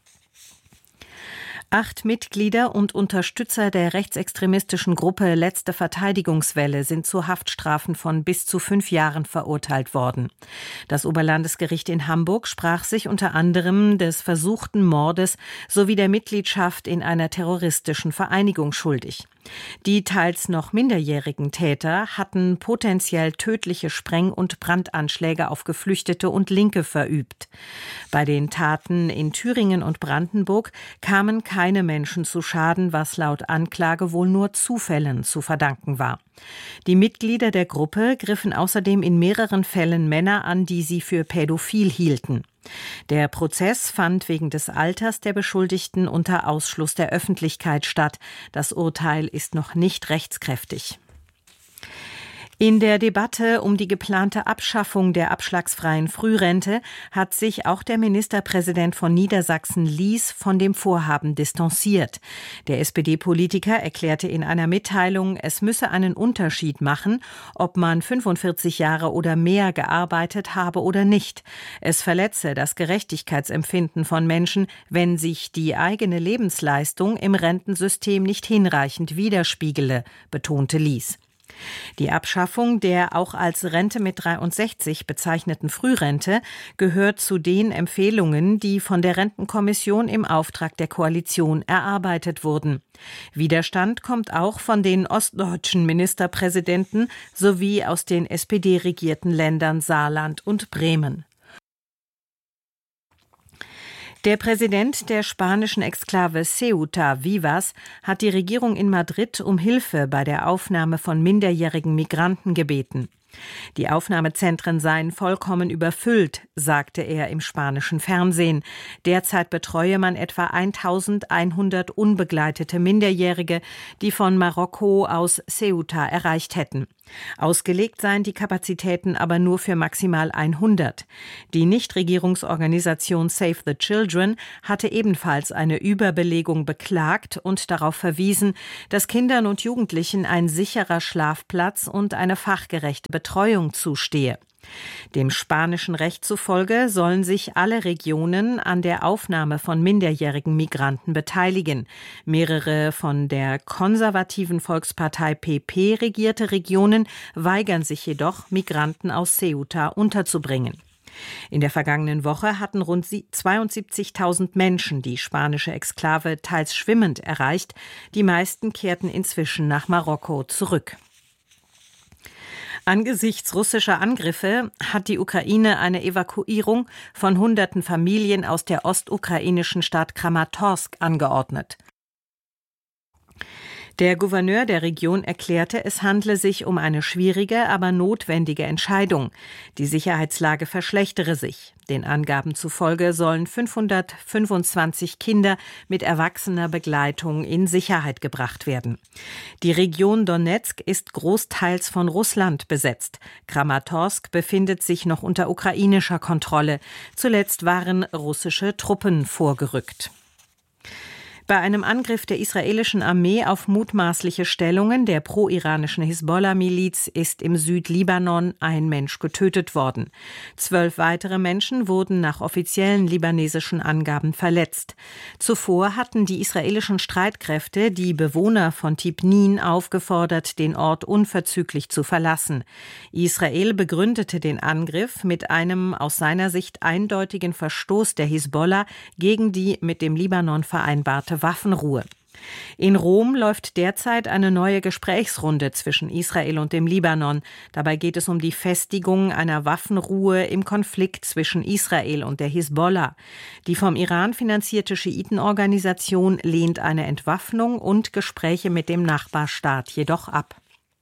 8 Mitglieder und Unterstützer der rechtsextremistischen Gruppe Letzte Verteidigungswelle sind zu Haftstrafen von bis zu 5 Jahren verurteilt worden. Das Oberlandesgericht in Hamburg sprach sich unter anderem des versuchten Mordes sowie der Mitgliedschaft in einer terroristischen Vereinigung schuldig. Die teils noch minderjährigen Täter hatten potenziell tödliche Spreng- und Brandanschläge auf Geflüchtete und Linke verübt. Bei den Taten in Thüringen und Brandenburg kamen keine Menschen zu Schaden, was laut Anklage wohl nur Zufällen zu verdanken war. Die Mitglieder der Gruppe griffen außerdem in mehreren Fällen Männer an, die sie für pädophil hielten. Der Prozess fand wegen des Alters der Beschuldigten unter Ausschluss der Öffentlichkeit statt. Das Urteil ist noch nicht rechtskräftig. In der Debatte um die geplante Abschaffung der abschlagsfreien Frührente hat sich auch der Ministerpräsident von Niedersachsen Lies von dem Vorhaben distanziert. Der SPD-Politiker erklärte in einer Mitteilung, es müsse einen Unterschied machen, ob man 45 Jahre oder mehr gearbeitet habe oder nicht. Es verletze das Gerechtigkeitsempfinden von Menschen, wenn sich die eigene Lebensleistung im Rentensystem nicht hinreichend widerspiegele, betonte Lies. Die Abschaffung der auch als Rente mit 63 bezeichneten Frührente gehört zu den Empfehlungen, die von der Rentenkommission im Auftrag der Koalition erarbeitet wurden. Widerstand kommt auch von den ostdeutschen Ministerpräsidenten sowie aus den SPD-regierten Ländern Saarland und Bremen. Der Präsident der spanischen Exklave Ceuta, Vivas, hat die Regierung in Madrid um Hilfe bei der Aufnahme von minderjährigen Migranten gebeten. Die Aufnahmezentren seien vollkommen überfüllt, sagte er im spanischen Fernsehen. Derzeit betreue man etwa 1100 unbegleitete Minderjährige, die von Marokko aus Ceuta erreicht hätten. Ausgelegt seien die Kapazitäten aber nur für maximal 100. Die Nichtregierungsorganisation Save the Children hatte ebenfalls eine Überbelegung beklagt und darauf verwiesen, dass Kindern und Jugendlichen ein sicherer Schlafplatz und eine fachgerechte Betreuung zustehe. Dem spanischen Recht zufolge sollen sich alle Regionen an der Aufnahme von minderjährigen Migranten beteiligen. Mehrere von der konservativen Volkspartei PP regierte Regionen weigern sich jedoch, Migranten aus Ceuta unterzubringen. In der vergangenen Woche hatten rund 72.000 Menschen die spanische Exklave teils schwimmend erreicht. Die meisten kehrten inzwischen nach Marokko zurück. Angesichts russischer Angriffe hat die Ukraine eine Evakuierung von hunderten Familien aus der ostukrainischen Stadt Kramatorsk angeordnet. Der Gouverneur der Region erklärte, es handle sich um eine schwierige, aber notwendige Entscheidung. Die Sicherheitslage verschlechtere sich. Den Angaben zufolge sollen 525 Kinder mit erwachsener Begleitung in Sicherheit gebracht werden. Die Region Donezk ist großteils von Russland besetzt. Kramatorsk befindet sich noch unter ukrainischer Kontrolle. Zuletzt waren russische Truppen vorgerückt. Bei einem Angriff der israelischen Armee auf mutmaßliche Stellungen der pro-iranischen Hisbollah-Miliz ist im Südlibanon ein Mensch getötet worden. 12 weitere Menschen wurden nach offiziellen libanesischen Angaben verletzt. Zuvor hatten die israelischen Streitkräfte die Bewohner von Tibnin aufgefordert, den Ort unverzüglich zu verlassen. Israel begründete den Angriff mit einem aus seiner Sicht eindeutigen Verstoß der Hisbollah gegen die mit dem Libanon vereinbarte Waffenruhe. In Rom läuft derzeit eine neue Gesprächsrunde zwischen Israel und dem Libanon. Dabei geht es um die Festigung einer Waffenruhe im Konflikt zwischen Israel und der Hisbollah. Die vom Iran finanzierte Schiitenorganisation lehnt eine Entwaffnung und Gespräche mit dem Nachbarstaat jedoch ab.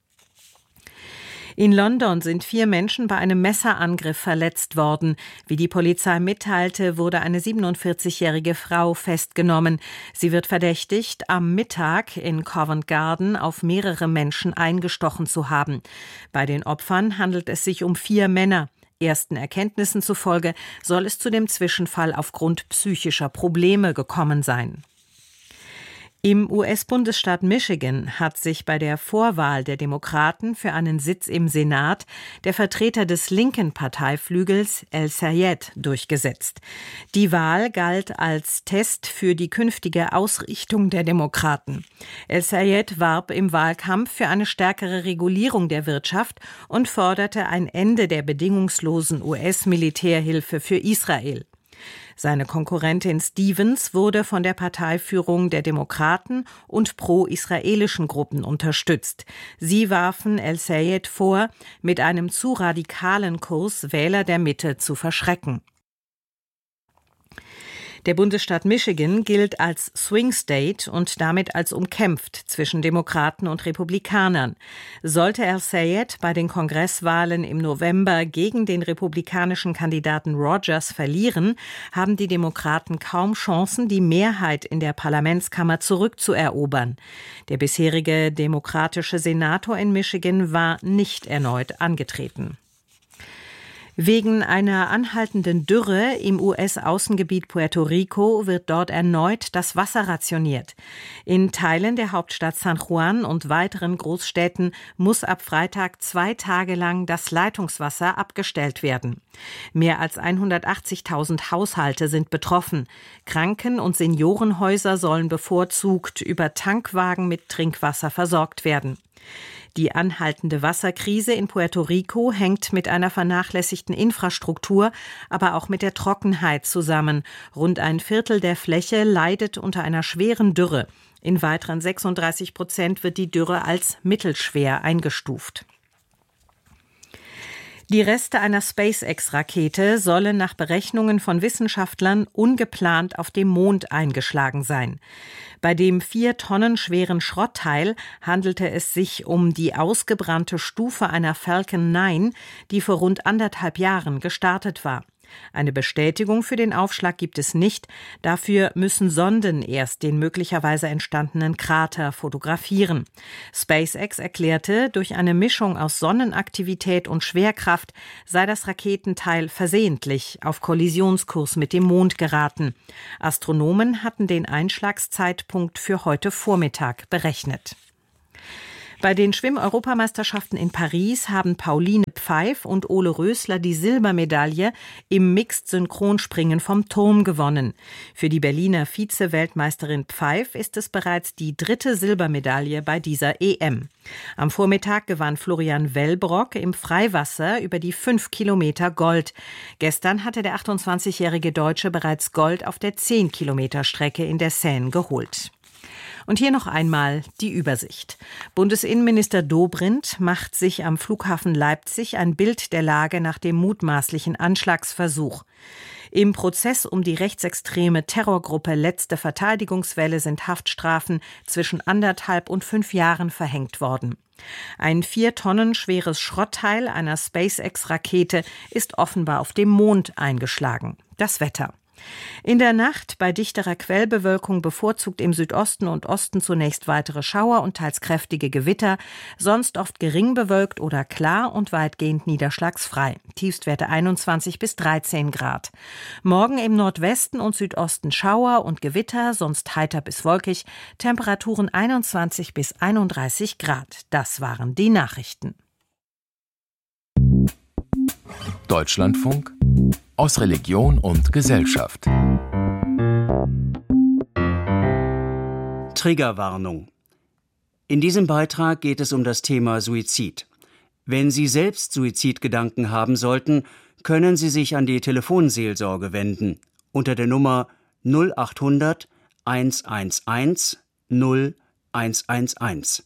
In London sind 4 Menschen bei einem Messerangriff verletzt worden. Wie die Polizei mitteilte, wurde eine 47-jährige Frau festgenommen. Sie wird verdächtigt, am Mittag in Covent Garden auf mehrere Menschen eingestochen zu haben. Bei den Opfern handelt es sich um 4 Männer. Ersten Erkenntnissen zufolge soll es zu dem Zwischenfall aufgrund psychischer Probleme gekommen sein. Im US-Bundesstaat Michigan hat sich bei der Vorwahl der Demokraten für einen Sitz im Senat der Vertreter des linken Parteiflügels El-Sayed durchgesetzt. Die Wahl galt als Test für die künftige Ausrichtung der Demokraten. El-Sayed warb im Wahlkampf für eine stärkere Regulierung der Wirtschaft und forderte ein Ende der bedingungslosen US-Militärhilfe für Israel. Seine Konkurrentin Stevens wurde von der Parteiführung der Demokraten und pro-israelischen Gruppen unterstützt. Sie warfen El-Sayed vor, mit einem zu radikalen Kurs Wähler der Mitte zu verschrecken. Der Bundesstaat Michigan gilt als Swing State und damit als umkämpft zwischen Demokraten und Republikanern. Sollte El-Sayed bei den Kongresswahlen im November gegen den republikanischen Kandidaten Rogers verlieren, haben die Demokraten kaum Chancen, die Mehrheit in der Parlamentskammer zurückzuerobern. Der bisherige demokratische Senator in Michigan war nicht erneut angetreten. Wegen einer anhaltenden Dürre im US-Außengebiet Puerto Rico wird dort erneut das Wasser rationiert. In Teilen der Hauptstadt San Juan und weiteren Großstädten muss ab Freitag 2 Tage lang das Leitungswasser abgestellt werden. Mehr als 180.000 Haushalte sind betroffen. Kranken- und Seniorenhäuser sollen bevorzugt über Tankwagen mit Trinkwasser versorgt werden. Die anhaltende Wasserkrise in Puerto Rico hängt mit einer vernachlässigten Infrastruktur, aber auch mit der Trockenheit zusammen. Rund ein Viertel der Fläche leidet unter einer schweren Dürre. In weiteren 36% wird die Dürre als mittelschwer eingestuft. Die Reste einer SpaceX-Rakete sollen nach Berechnungen von Wissenschaftlern ungeplant auf dem Mond eingeschlagen sein. Bei dem 4 Tonnen schweren Schrottteil handelte es sich um die ausgebrannte Stufe einer Falcon 9, die vor rund 1,5 Jahren gestartet war. Eine Bestätigung für den Aufschlag gibt es nicht. Dafür müssen Sonden erst den möglicherweise entstandenen Krater fotografieren. SpaceX erklärte, durch eine Mischung aus Sonnenaktivität und Schwerkraft sei das Raketenteil versehentlich auf Kollisionskurs mit dem Mond geraten. Astronomen hatten den Einschlagszeitpunkt für heute Vormittag berechnet. Bei den Schwimm-Europameisterschaften in Paris haben Pauline Pfeif und Ole Rösler die Silbermedaille im Mixed-Synchronspringen vom Turm gewonnen. Für die Berliner Vize-Weltmeisterin Pfeif ist es bereits die 3. Silbermedaille bei dieser EM. Am Vormittag gewann Florian Wellbrock im Freiwasser über die 5 Kilometer Gold. Gestern hatte der 28-jährige Deutsche bereits Gold auf der 10-Kilometer-Strecke in der Seine geholt. Und hier noch einmal die Übersicht. Bundesinnenminister Dobrindt macht sich am Flughafen Leipzig ein Bild der Lage nach dem mutmaßlichen Anschlagsversuch. Im Prozess um die rechtsextreme Terrorgruppe Letzte Verteidigungswelle sind Haftstrafen zwischen 1,5 und 5 Jahren verhängt worden. Ein 4 Tonnen schweres Schrottteil einer SpaceX-Rakete ist offenbar auf dem Mond eingeschlagen. Das Wetter. In der Nacht bei dichterer Quellbewölkung bevorzugt im Südosten und Osten zunächst weitere Schauer und teils kräftige Gewitter, sonst oft gering bewölkt oder klar und weitgehend niederschlagsfrei. Tiefstwerte 21 bis 13 Grad. Morgen im Nordwesten und Südosten Schauer und Gewitter, sonst heiter bis wolkig, Temperaturen 21 bis 31 Grad. Das waren die Nachrichten. Deutschlandfunk aus Religion und Gesellschaft. Triggerwarnung. In diesem Beitrag geht es um das Thema Suizid. Wenn Sie selbst Suizidgedanken haben sollten, können Sie sich an die Telefonseelsorge wenden unter der Nummer 0800 111 0111.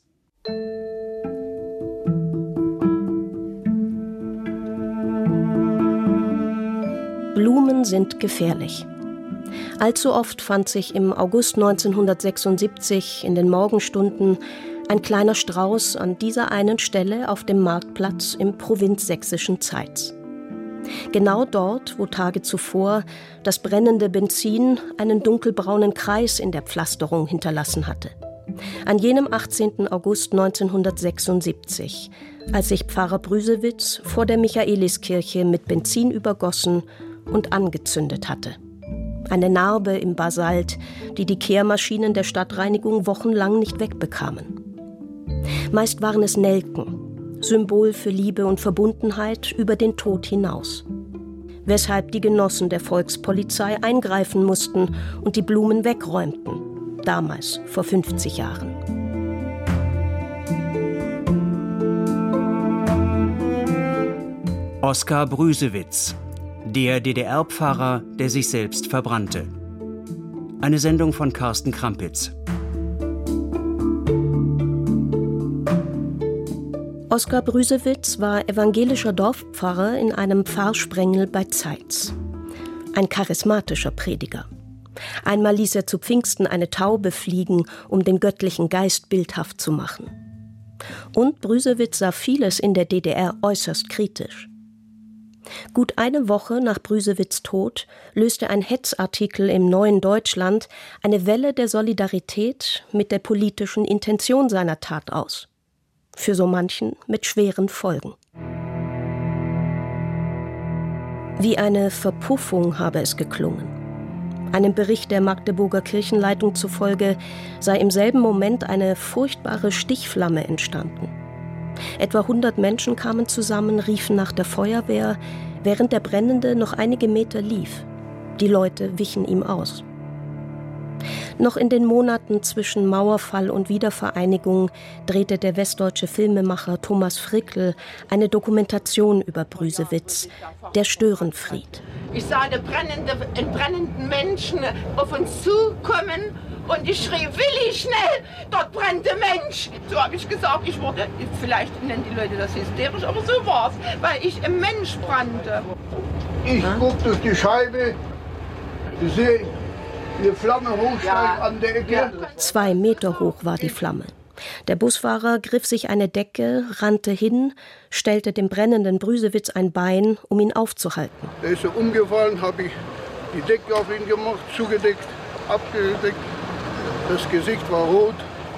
Blumen sind gefährlich. Allzu oft fand sich im August 1976 in den Morgenstunden ein kleiner Strauß an dieser einen Stelle auf dem Marktplatz im provinzsächsischen Zeitz. Genau dort, wo Tage zuvor das brennende Benzin einen dunkelbraunen Kreis in der Pflasterung hinterlassen hatte. An jenem 18. August 1976, als sich Pfarrer Brüsewitz vor der Michaeliskirche mit Benzin übergossen und angezündet hatte. Eine Narbe im Basalt, die die Kehrmaschinen der Stadtreinigung wochenlang nicht wegbekamen. Meist waren es Nelken, Symbol für Liebe und Verbundenheit über den Tod hinaus. Weshalb die Genossen der Volkspolizei eingreifen mussten und die Blumen wegräumten, damals vor 50 Jahren. Oskar Brüsewitz, der DDR-Pfarrer, der sich selbst verbrannte. Eine Sendung von Carsten Krampitz. Oskar Brüsewitz war evangelischer Dorfpfarrer in einem Pfarrsprengel bei Zeitz. Ein charismatischer Prediger. Einmal ließ er zu Pfingsten eine Taube fliegen, um den göttlichen Geist bildhaft zu machen. Und Brüsewitz sah vieles in der DDR äußerst kritisch. Gut eine Woche nach Brüsewitz' Tod löste ein Hetzartikel im Neuen Deutschland eine Welle der Solidarität mit der politischen Intention seiner Tat aus. Für so manchen mit schweren Folgen. Wie eine Verpuffung habe es geklungen. Einem Bericht der Magdeburger Kirchenleitung zufolge sei im selben Moment eine furchtbare Stichflamme entstanden. Etwa 100 Menschen kamen zusammen, riefen nach der Feuerwehr, während der Brennende noch einige Meter lief. Die Leute wichen ihm aus. Noch in den Monaten zwischen Mauerfall und Wiedervereinigung drehte der westdeutsche Filmemacher Thomas Frickel eine Dokumentation über Brüsewitz, Der Störenfried. Ich sah einen brennenden Menschen auf uns zukommen und ich schrie, Willi, schnell, dort brennt der Mensch. So habe ich gesagt, ich wurde, vielleicht nennen die Leute das hysterisch, aber so war's, weil ich im Mensch brannte. Ich guck durch die Scheibe, ich sehe eine Flamme hochsteigen an der Ecke. 2 Meter hoch war die Flamme. Der Busfahrer griff sich eine Decke, rannte hin, stellte dem brennenden Brüsewitz ein Bein, um ihn aufzuhalten. Er ist so umgefallen, habe ich die Decke auf ihn gemacht, zugedeckt, abgedeckt. Das Gesicht war rot,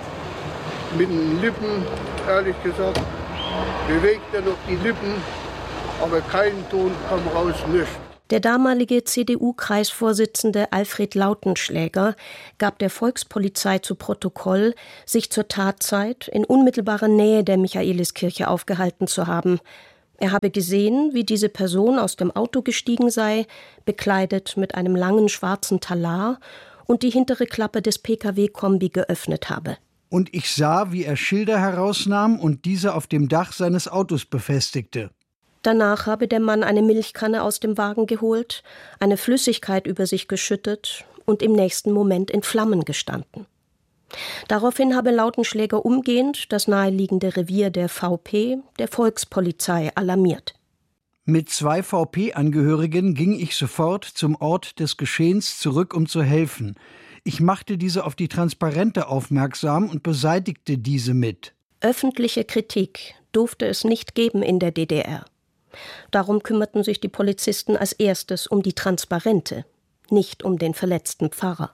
mit den Lippen, ehrlich gesagt, bewegt er noch die Lippen, aber kein Ton kam raus, nichts. Der damalige CDU-Kreisvorsitzende Alfred Lautenschläger gab der Volkspolizei zu Protokoll, sich zur Tatzeit in unmittelbarer Nähe der Michaeliskirche aufgehalten zu haben. Er habe gesehen, wie diese Person aus dem Auto gestiegen sei, bekleidet mit einem langen schwarzen Talar, und die hintere Klappe des Pkw-Kombi geöffnet habe. Und ich sah, wie er Schilder herausnahm und diese auf dem Dach seines Autos befestigte. Danach habe der Mann eine Milchkanne aus dem Wagen geholt, eine Flüssigkeit über sich geschüttet und im nächsten Moment in Flammen gestanden. Daraufhin habe Lautenschläger umgehend das naheliegende Revier der VP, der Volkspolizei, alarmiert. Mit 2 VP-Angehörigen ging ich sofort zum Ort des Geschehens zurück, um zu helfen. Ich machte diese auf die Transparente aufmerksam und beseitigte diese mit. Öffentliche Kritik durfte es nicht geben in der DDR. Darum kümmerten sich die Polizisten als erstes um die Transparente, nicht um den verletzten Pfarrer.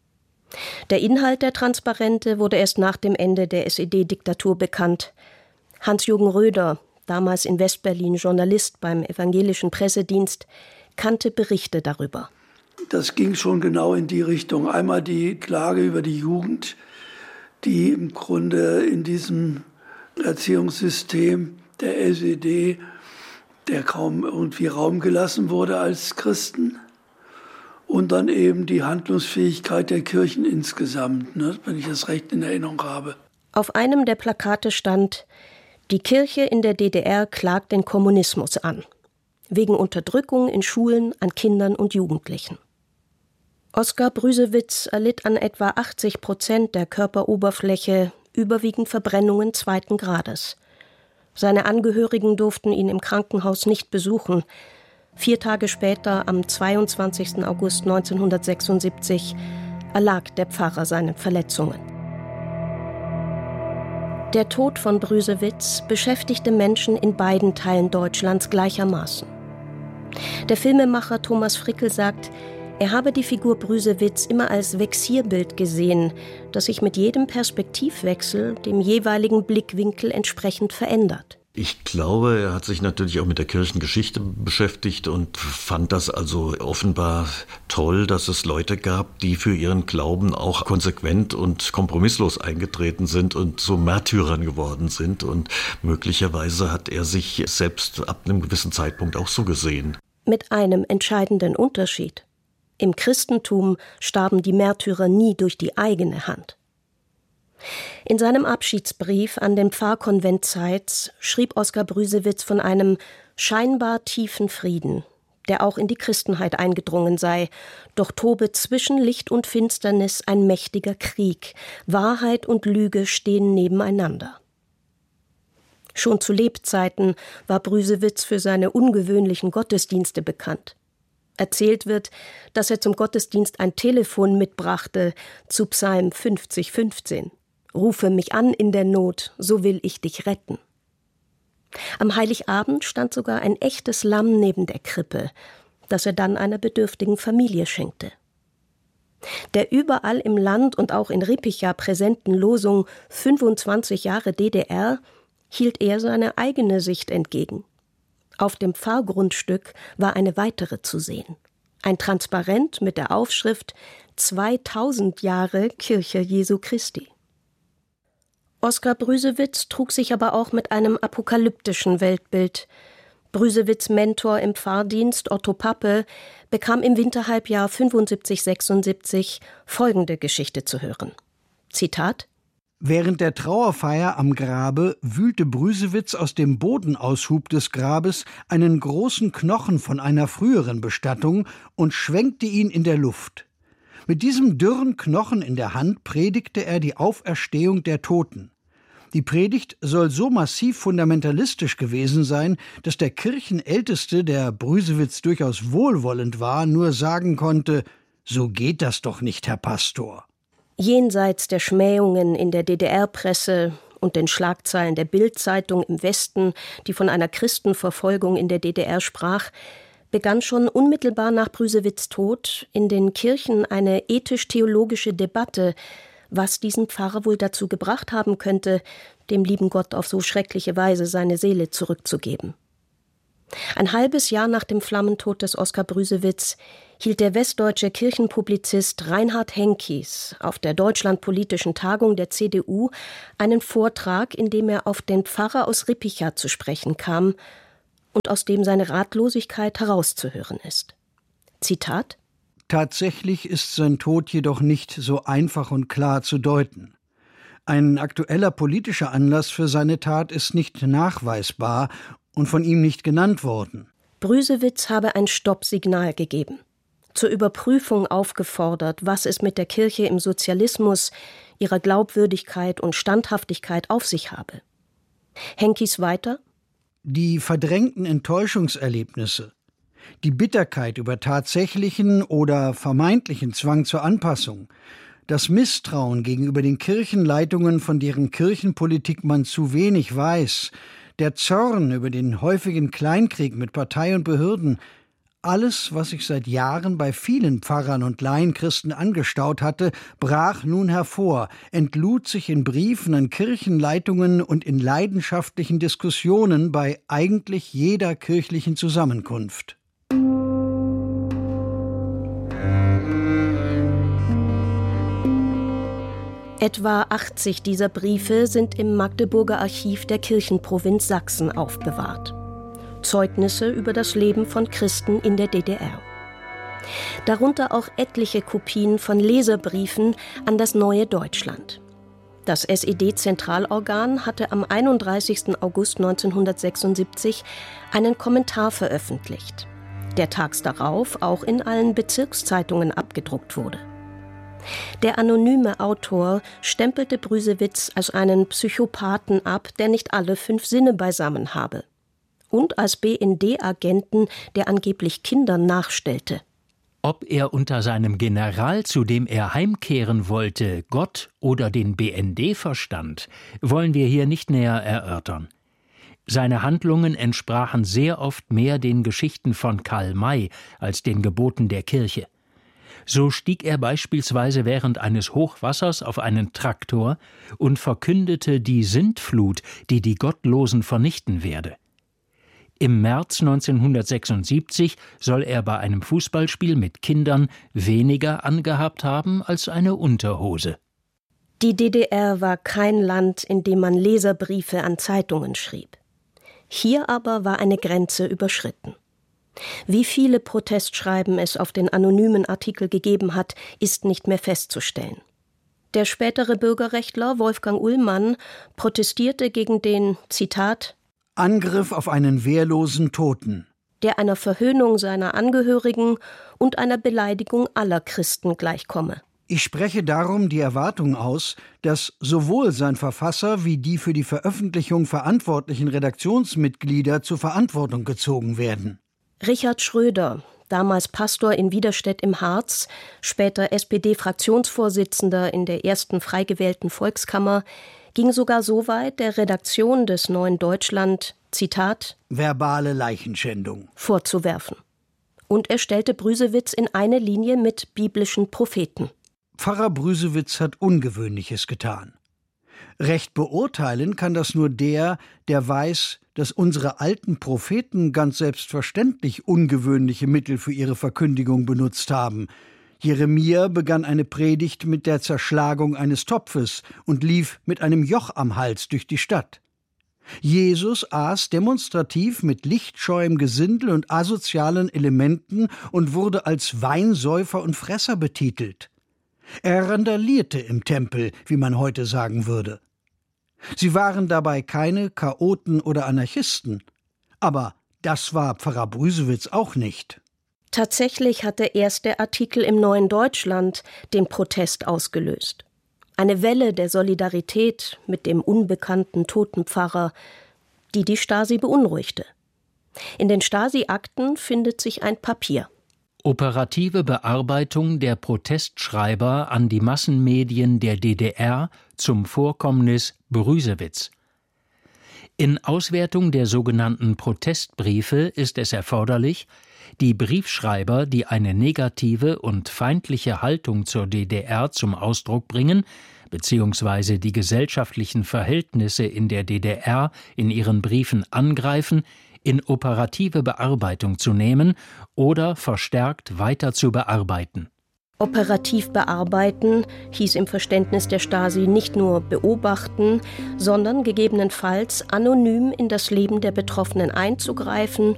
Der Inhalt der Transparente wurde erst nach dem Ende der SED-Diktatur bekannt. Hans-Jürgen Röder, damals in Westberlin Journalist beim Evangelischen Pressedienst, kannte Berichte darüber. Das ging schon genau in die Richtung. Einmal die Klage über die Jugend, die im Grunde in diesem Erziehungssystem der SED, der kaum irgendwie Raum gelassen wurde als Christen. Und dann eben die Handlungsfähigkeit der Kirchen insgesamt, wenn ich das recht in Erinnerung habe. Auf einem der Plakate stand: Die Kirche in der DDR klagt den Kommunismus an, wegen Unterdrückung in Schulen an Kindern und Jugendlichen. Oskar Brüsewitz erlitt an etwa 80% der Körperoberfläche überwiegend Verbrennungen 2. Grades. Seine Angehörigen durften ihn im Krankenhaus nicht besuchen. 4 Tage später, am 22. August 1976, erlag der Pfarrer seinen Verletzungen. Der Tod von Brüsewitz beschäftigte Menschen in beiden Teilen Deutschlands gleichermaßen. Der Filmemacher Thomas Frickel sagt, er habe die Figur Brüsewitz immer als Vexierbild gesehen, das sich mit jedem Perspektivwechsel dem jeweiligen Blickwinkel entsprechend verändert. Ich glaube, er hat sich natürlich auch mit der Kirchengeschichte beschäftigt und fand das also offenbar toll, dass es Leute gab, die für ihren Glauben auch konsequent und kompromisslos eingetreten sind und so Märtyrern geworden sind. Und möglicherweise hat er sich selbst ab einem gewissen Zeitpunkt auch so gesehen. Mit einem entscheidenden Unterschied. Im Christentum starben die Märtyrer nie durch die eigene Hand. In seinem Abschiedsbrief an den Pfarrkonvent Zeitz schrieb Oskar Brüsewitz von einem scheinbar tiefen Frieden, der auch in die Christenheit eingedrungen sei, doch tobe zwischen Licht und Finsternis ein mächtiger Krieg, Wahrheit und Lüge stehen nebeneinander. Schon zu Lebzeiten war Brüsewitz für seine ungewöhnlichen Gottesdienste bekannt. Erzählt wird, dass er zum Gottesdienst ein Telefon mitbrachte zu Psalm 50,15. Rufe mich an in der Not, so will ich dich retten. Am Heiligabend stand sogar ein echtes Lamm neben der Krippe, das er dann einer bedürftigen Familie schenkte. Der überall im Land und auch in Rippicha präsenten Losung 25 Jahre DDR hielt er seine eigene Sicht entgegen. Auf dem Pfarrgrundstück war eine weitere zu sehen. Ein Transparent mit der Aufschrift 2000 Jahre Kirche Jesu Christi. Oskar Brüsewitz trug sich aber auch mit einem apokalyptischen Weltbild. Brüsewitz' Mentor im Pfarrdienst, Otto Pappe, bekam im Winterhalbjahr 75/76 folgende Geschichte zu hören. Zitat: Während der Trauerfeier am Grabe wühlte Brüsewitz aus dem Bodenaushub des Grabes einen großen Knochen von einer früheren Bestattung und schwenkte ihn in der Luft. Mit diesem dürren Knochen in der Hand predigte er die Auferstehung der Toten. Die Predigt soll so massiv fundamentalistisch gewesen sein, dass der Kirchenälteste, der Brüsewitz durchaus wohlwollend war, nur sagen konnte: »So geht das doch nicht, Herr Pastor.« Jenseits der Schmähungen in der DDR-Presse und den Schlagzeilen der Bild-Zeitung im Westen, die von einer Christenverfolgung in der DDR sprach, begann schon unmittelbar nach Brüsewitz' Tod in den Kirchen eine ethisch-theologische Debatte, was diesen Pfarrer wohl dazu gebracht haben könnte, dem lieben Gott auf so schreckliche Weise seine Seele zurückzugeben. Ein halbes Jahr nach dem Flammentod des Oskar Brüsewitz hielt der westdeutsche Kirchenpublizist Reinhard Henkis auf der Deutschlandpolitischen Tagung der CDU einen Vortrag, in dem er auf den Pfarrer aus Rippicha zu sprechen kam und aus dem seine Ratlosigkeit herauszuhören ist. Zitat: Tatsächlich ist sein Tod jedoch nicht so einfach und klar zu deuten. Ein aktueller politischer Anlass für seine Tat ist nicht nachweisbar und von ihm nicht genannt worden. Brüsewitz habe ein Stoppsignal gegeben, zur Überprüfung aufgefordert, was es mit der Kirche im Sozialismus, ihrer Glaubwürdigkeit und Standhaftigkeit auf sich habe. Henkis weiter: Die verdrängten Enttäuschungserlebnisse, die Bitterkeit über tatsächlichen oder vermeintlichen Zwang zur Anpassung, das Misstrauen gegenüber den Kirchenleitungen, von deren Kirchenpolitik man zu wenig weiß, der Zorn über den häufigen Kleinkrieg mit Partei und Behörden, alles, was sich seit Jahren bei vielen Pfarrern und Laienchristen angestaut hatte, brach nun hervor, entlud sich in Briefen an Kirchenleitungen und in leidenschaftlichen Diskussionen bei eigentlich jeder kirchlichen Zusammenkunft. Etwa 80 dieser Briefe sind im Magdeburger Archiv der Kirchenprovinz Sachsen aufbewahrt. Zeugnisse über das Leben von Christen in der DDR. Darunter auch etliche Kopien von Leserbriefen an das neue Deutschland. Das SED-Zentralorgan hatte am 31. August 1976 einen Kommentar veröffentlicht, der tags darauf auch in allen Bezirkszeitungen abgedruckt wurde. Der anonyme Autor stempelte Brüsewitz als einen Psychopathen ab, der nicht alle 5 Sinne beisammen habe. Und als BND-Agenten, der angeblich Kindern nachstellte. Ob er unter seinem General, zu dem er heimkehren wollte, Gott oder den BND verstand, wollen wir hier nicht näher erörtern. Seine Handlungen entsprachen sehr oft mehr den Geschichten von Karl May als den Geboten der Kirche. So stieg er beispielsweise während eines Hochwassers auf einen Traktor und verkündete die Sintflut, die die Gottlosen vernichten werde. Im März 1976 soll er bei einem Fußballspiel mit Kindern weniger angehabt haben als eine Unterhose. Die DDR war kein Land, in dem man Leserbriefe an Zeitungen schrieb. Hier aber war eine Grenze überschritten. Wie viele Protestschreiben es auf den anonymen Artikel gegeben hat, ist nicht mehr festzustellen. Der spätere Bürgerrechtler Wolfgang Ullmann protestierte gegen den, Zitat, Angriff auf einen wehrlosen Toten, der einer Verhöhnung seiner Angehörigen und einer Beleidigung aller Christen gleichkomme. Ich spreche darum die Erwartung aus, dass sowohl sein Verfasser wie die für die Veröffentlichung verantwortlichen Redaktionsmitglieder zur Verantwortung gezogen werden. Richard Schröder, damals Pastor in Widerstedt im Harz, später SPD-Fraktionsvorsitzender in der ersten frei gewählten Volkskammer, ging sogar so weit, der Redaktion des Neuen Deutschland, Zitat, verbale Leichenschändung vorzuwerfen. Und er stellte Brüsewitz in eine Linie mit biblischen Propheten. Pfarrer Brüsewitz hat Ungewöhnliches getan. Recht beurteilen kann das nur der weiß, dass unsere alten Propheten ganz selbstverständlich ungewöhnliche Mittel für ihre Verkündigung benutzt haben. Jeremia begann eine Predigt mit der Zerschlagung eines Topfes und lief mit einem Joch am Hals durch die Stadt. Jesus aß demonstrativ mit lichtscheuem Gesindel und asozialen Elementen und wurde als Weinsäufer und Fresser betitelt. Er randalierte im Tempel, wie man heute sagen würde. Sie waren dabei keine Chaoten oder Anarchisten. Aber das war Pfarrer Brüsewitz auch nicht. Tatsächlich hatte erst der Artikel im Neuen Deutschland den Protest ausgelöst. Eine Welle der Solidarität mit dem unbekannten toten Pfarrer, die Stasi beunruhigte. In den Stasi-Akten findet sich ein Papier. Operative Bearbeitung der Protestschreiber an die Massenmedien der DDR zum Vorkommnis Brüsewitz. In Auswertung der sogenannten Protestbriefe ist es erforderlich, die Briefschreiber, die eine negative und feindliche Haltung zur DDR zum Ausdruck bringen, beziehungsweise die gesellschaftlichen Verhältnisse in der DDR in ihren Briefen angreifen, in operative Bearbeitung zu nehmen oder verstärkt weiter zu bearbeiten. Operativ bearbeiten hieß im Verständnis der Stasi nicht nur beobachten, sondern gegebenenfalls anonym in das Leben der Betroffenen einzugreifen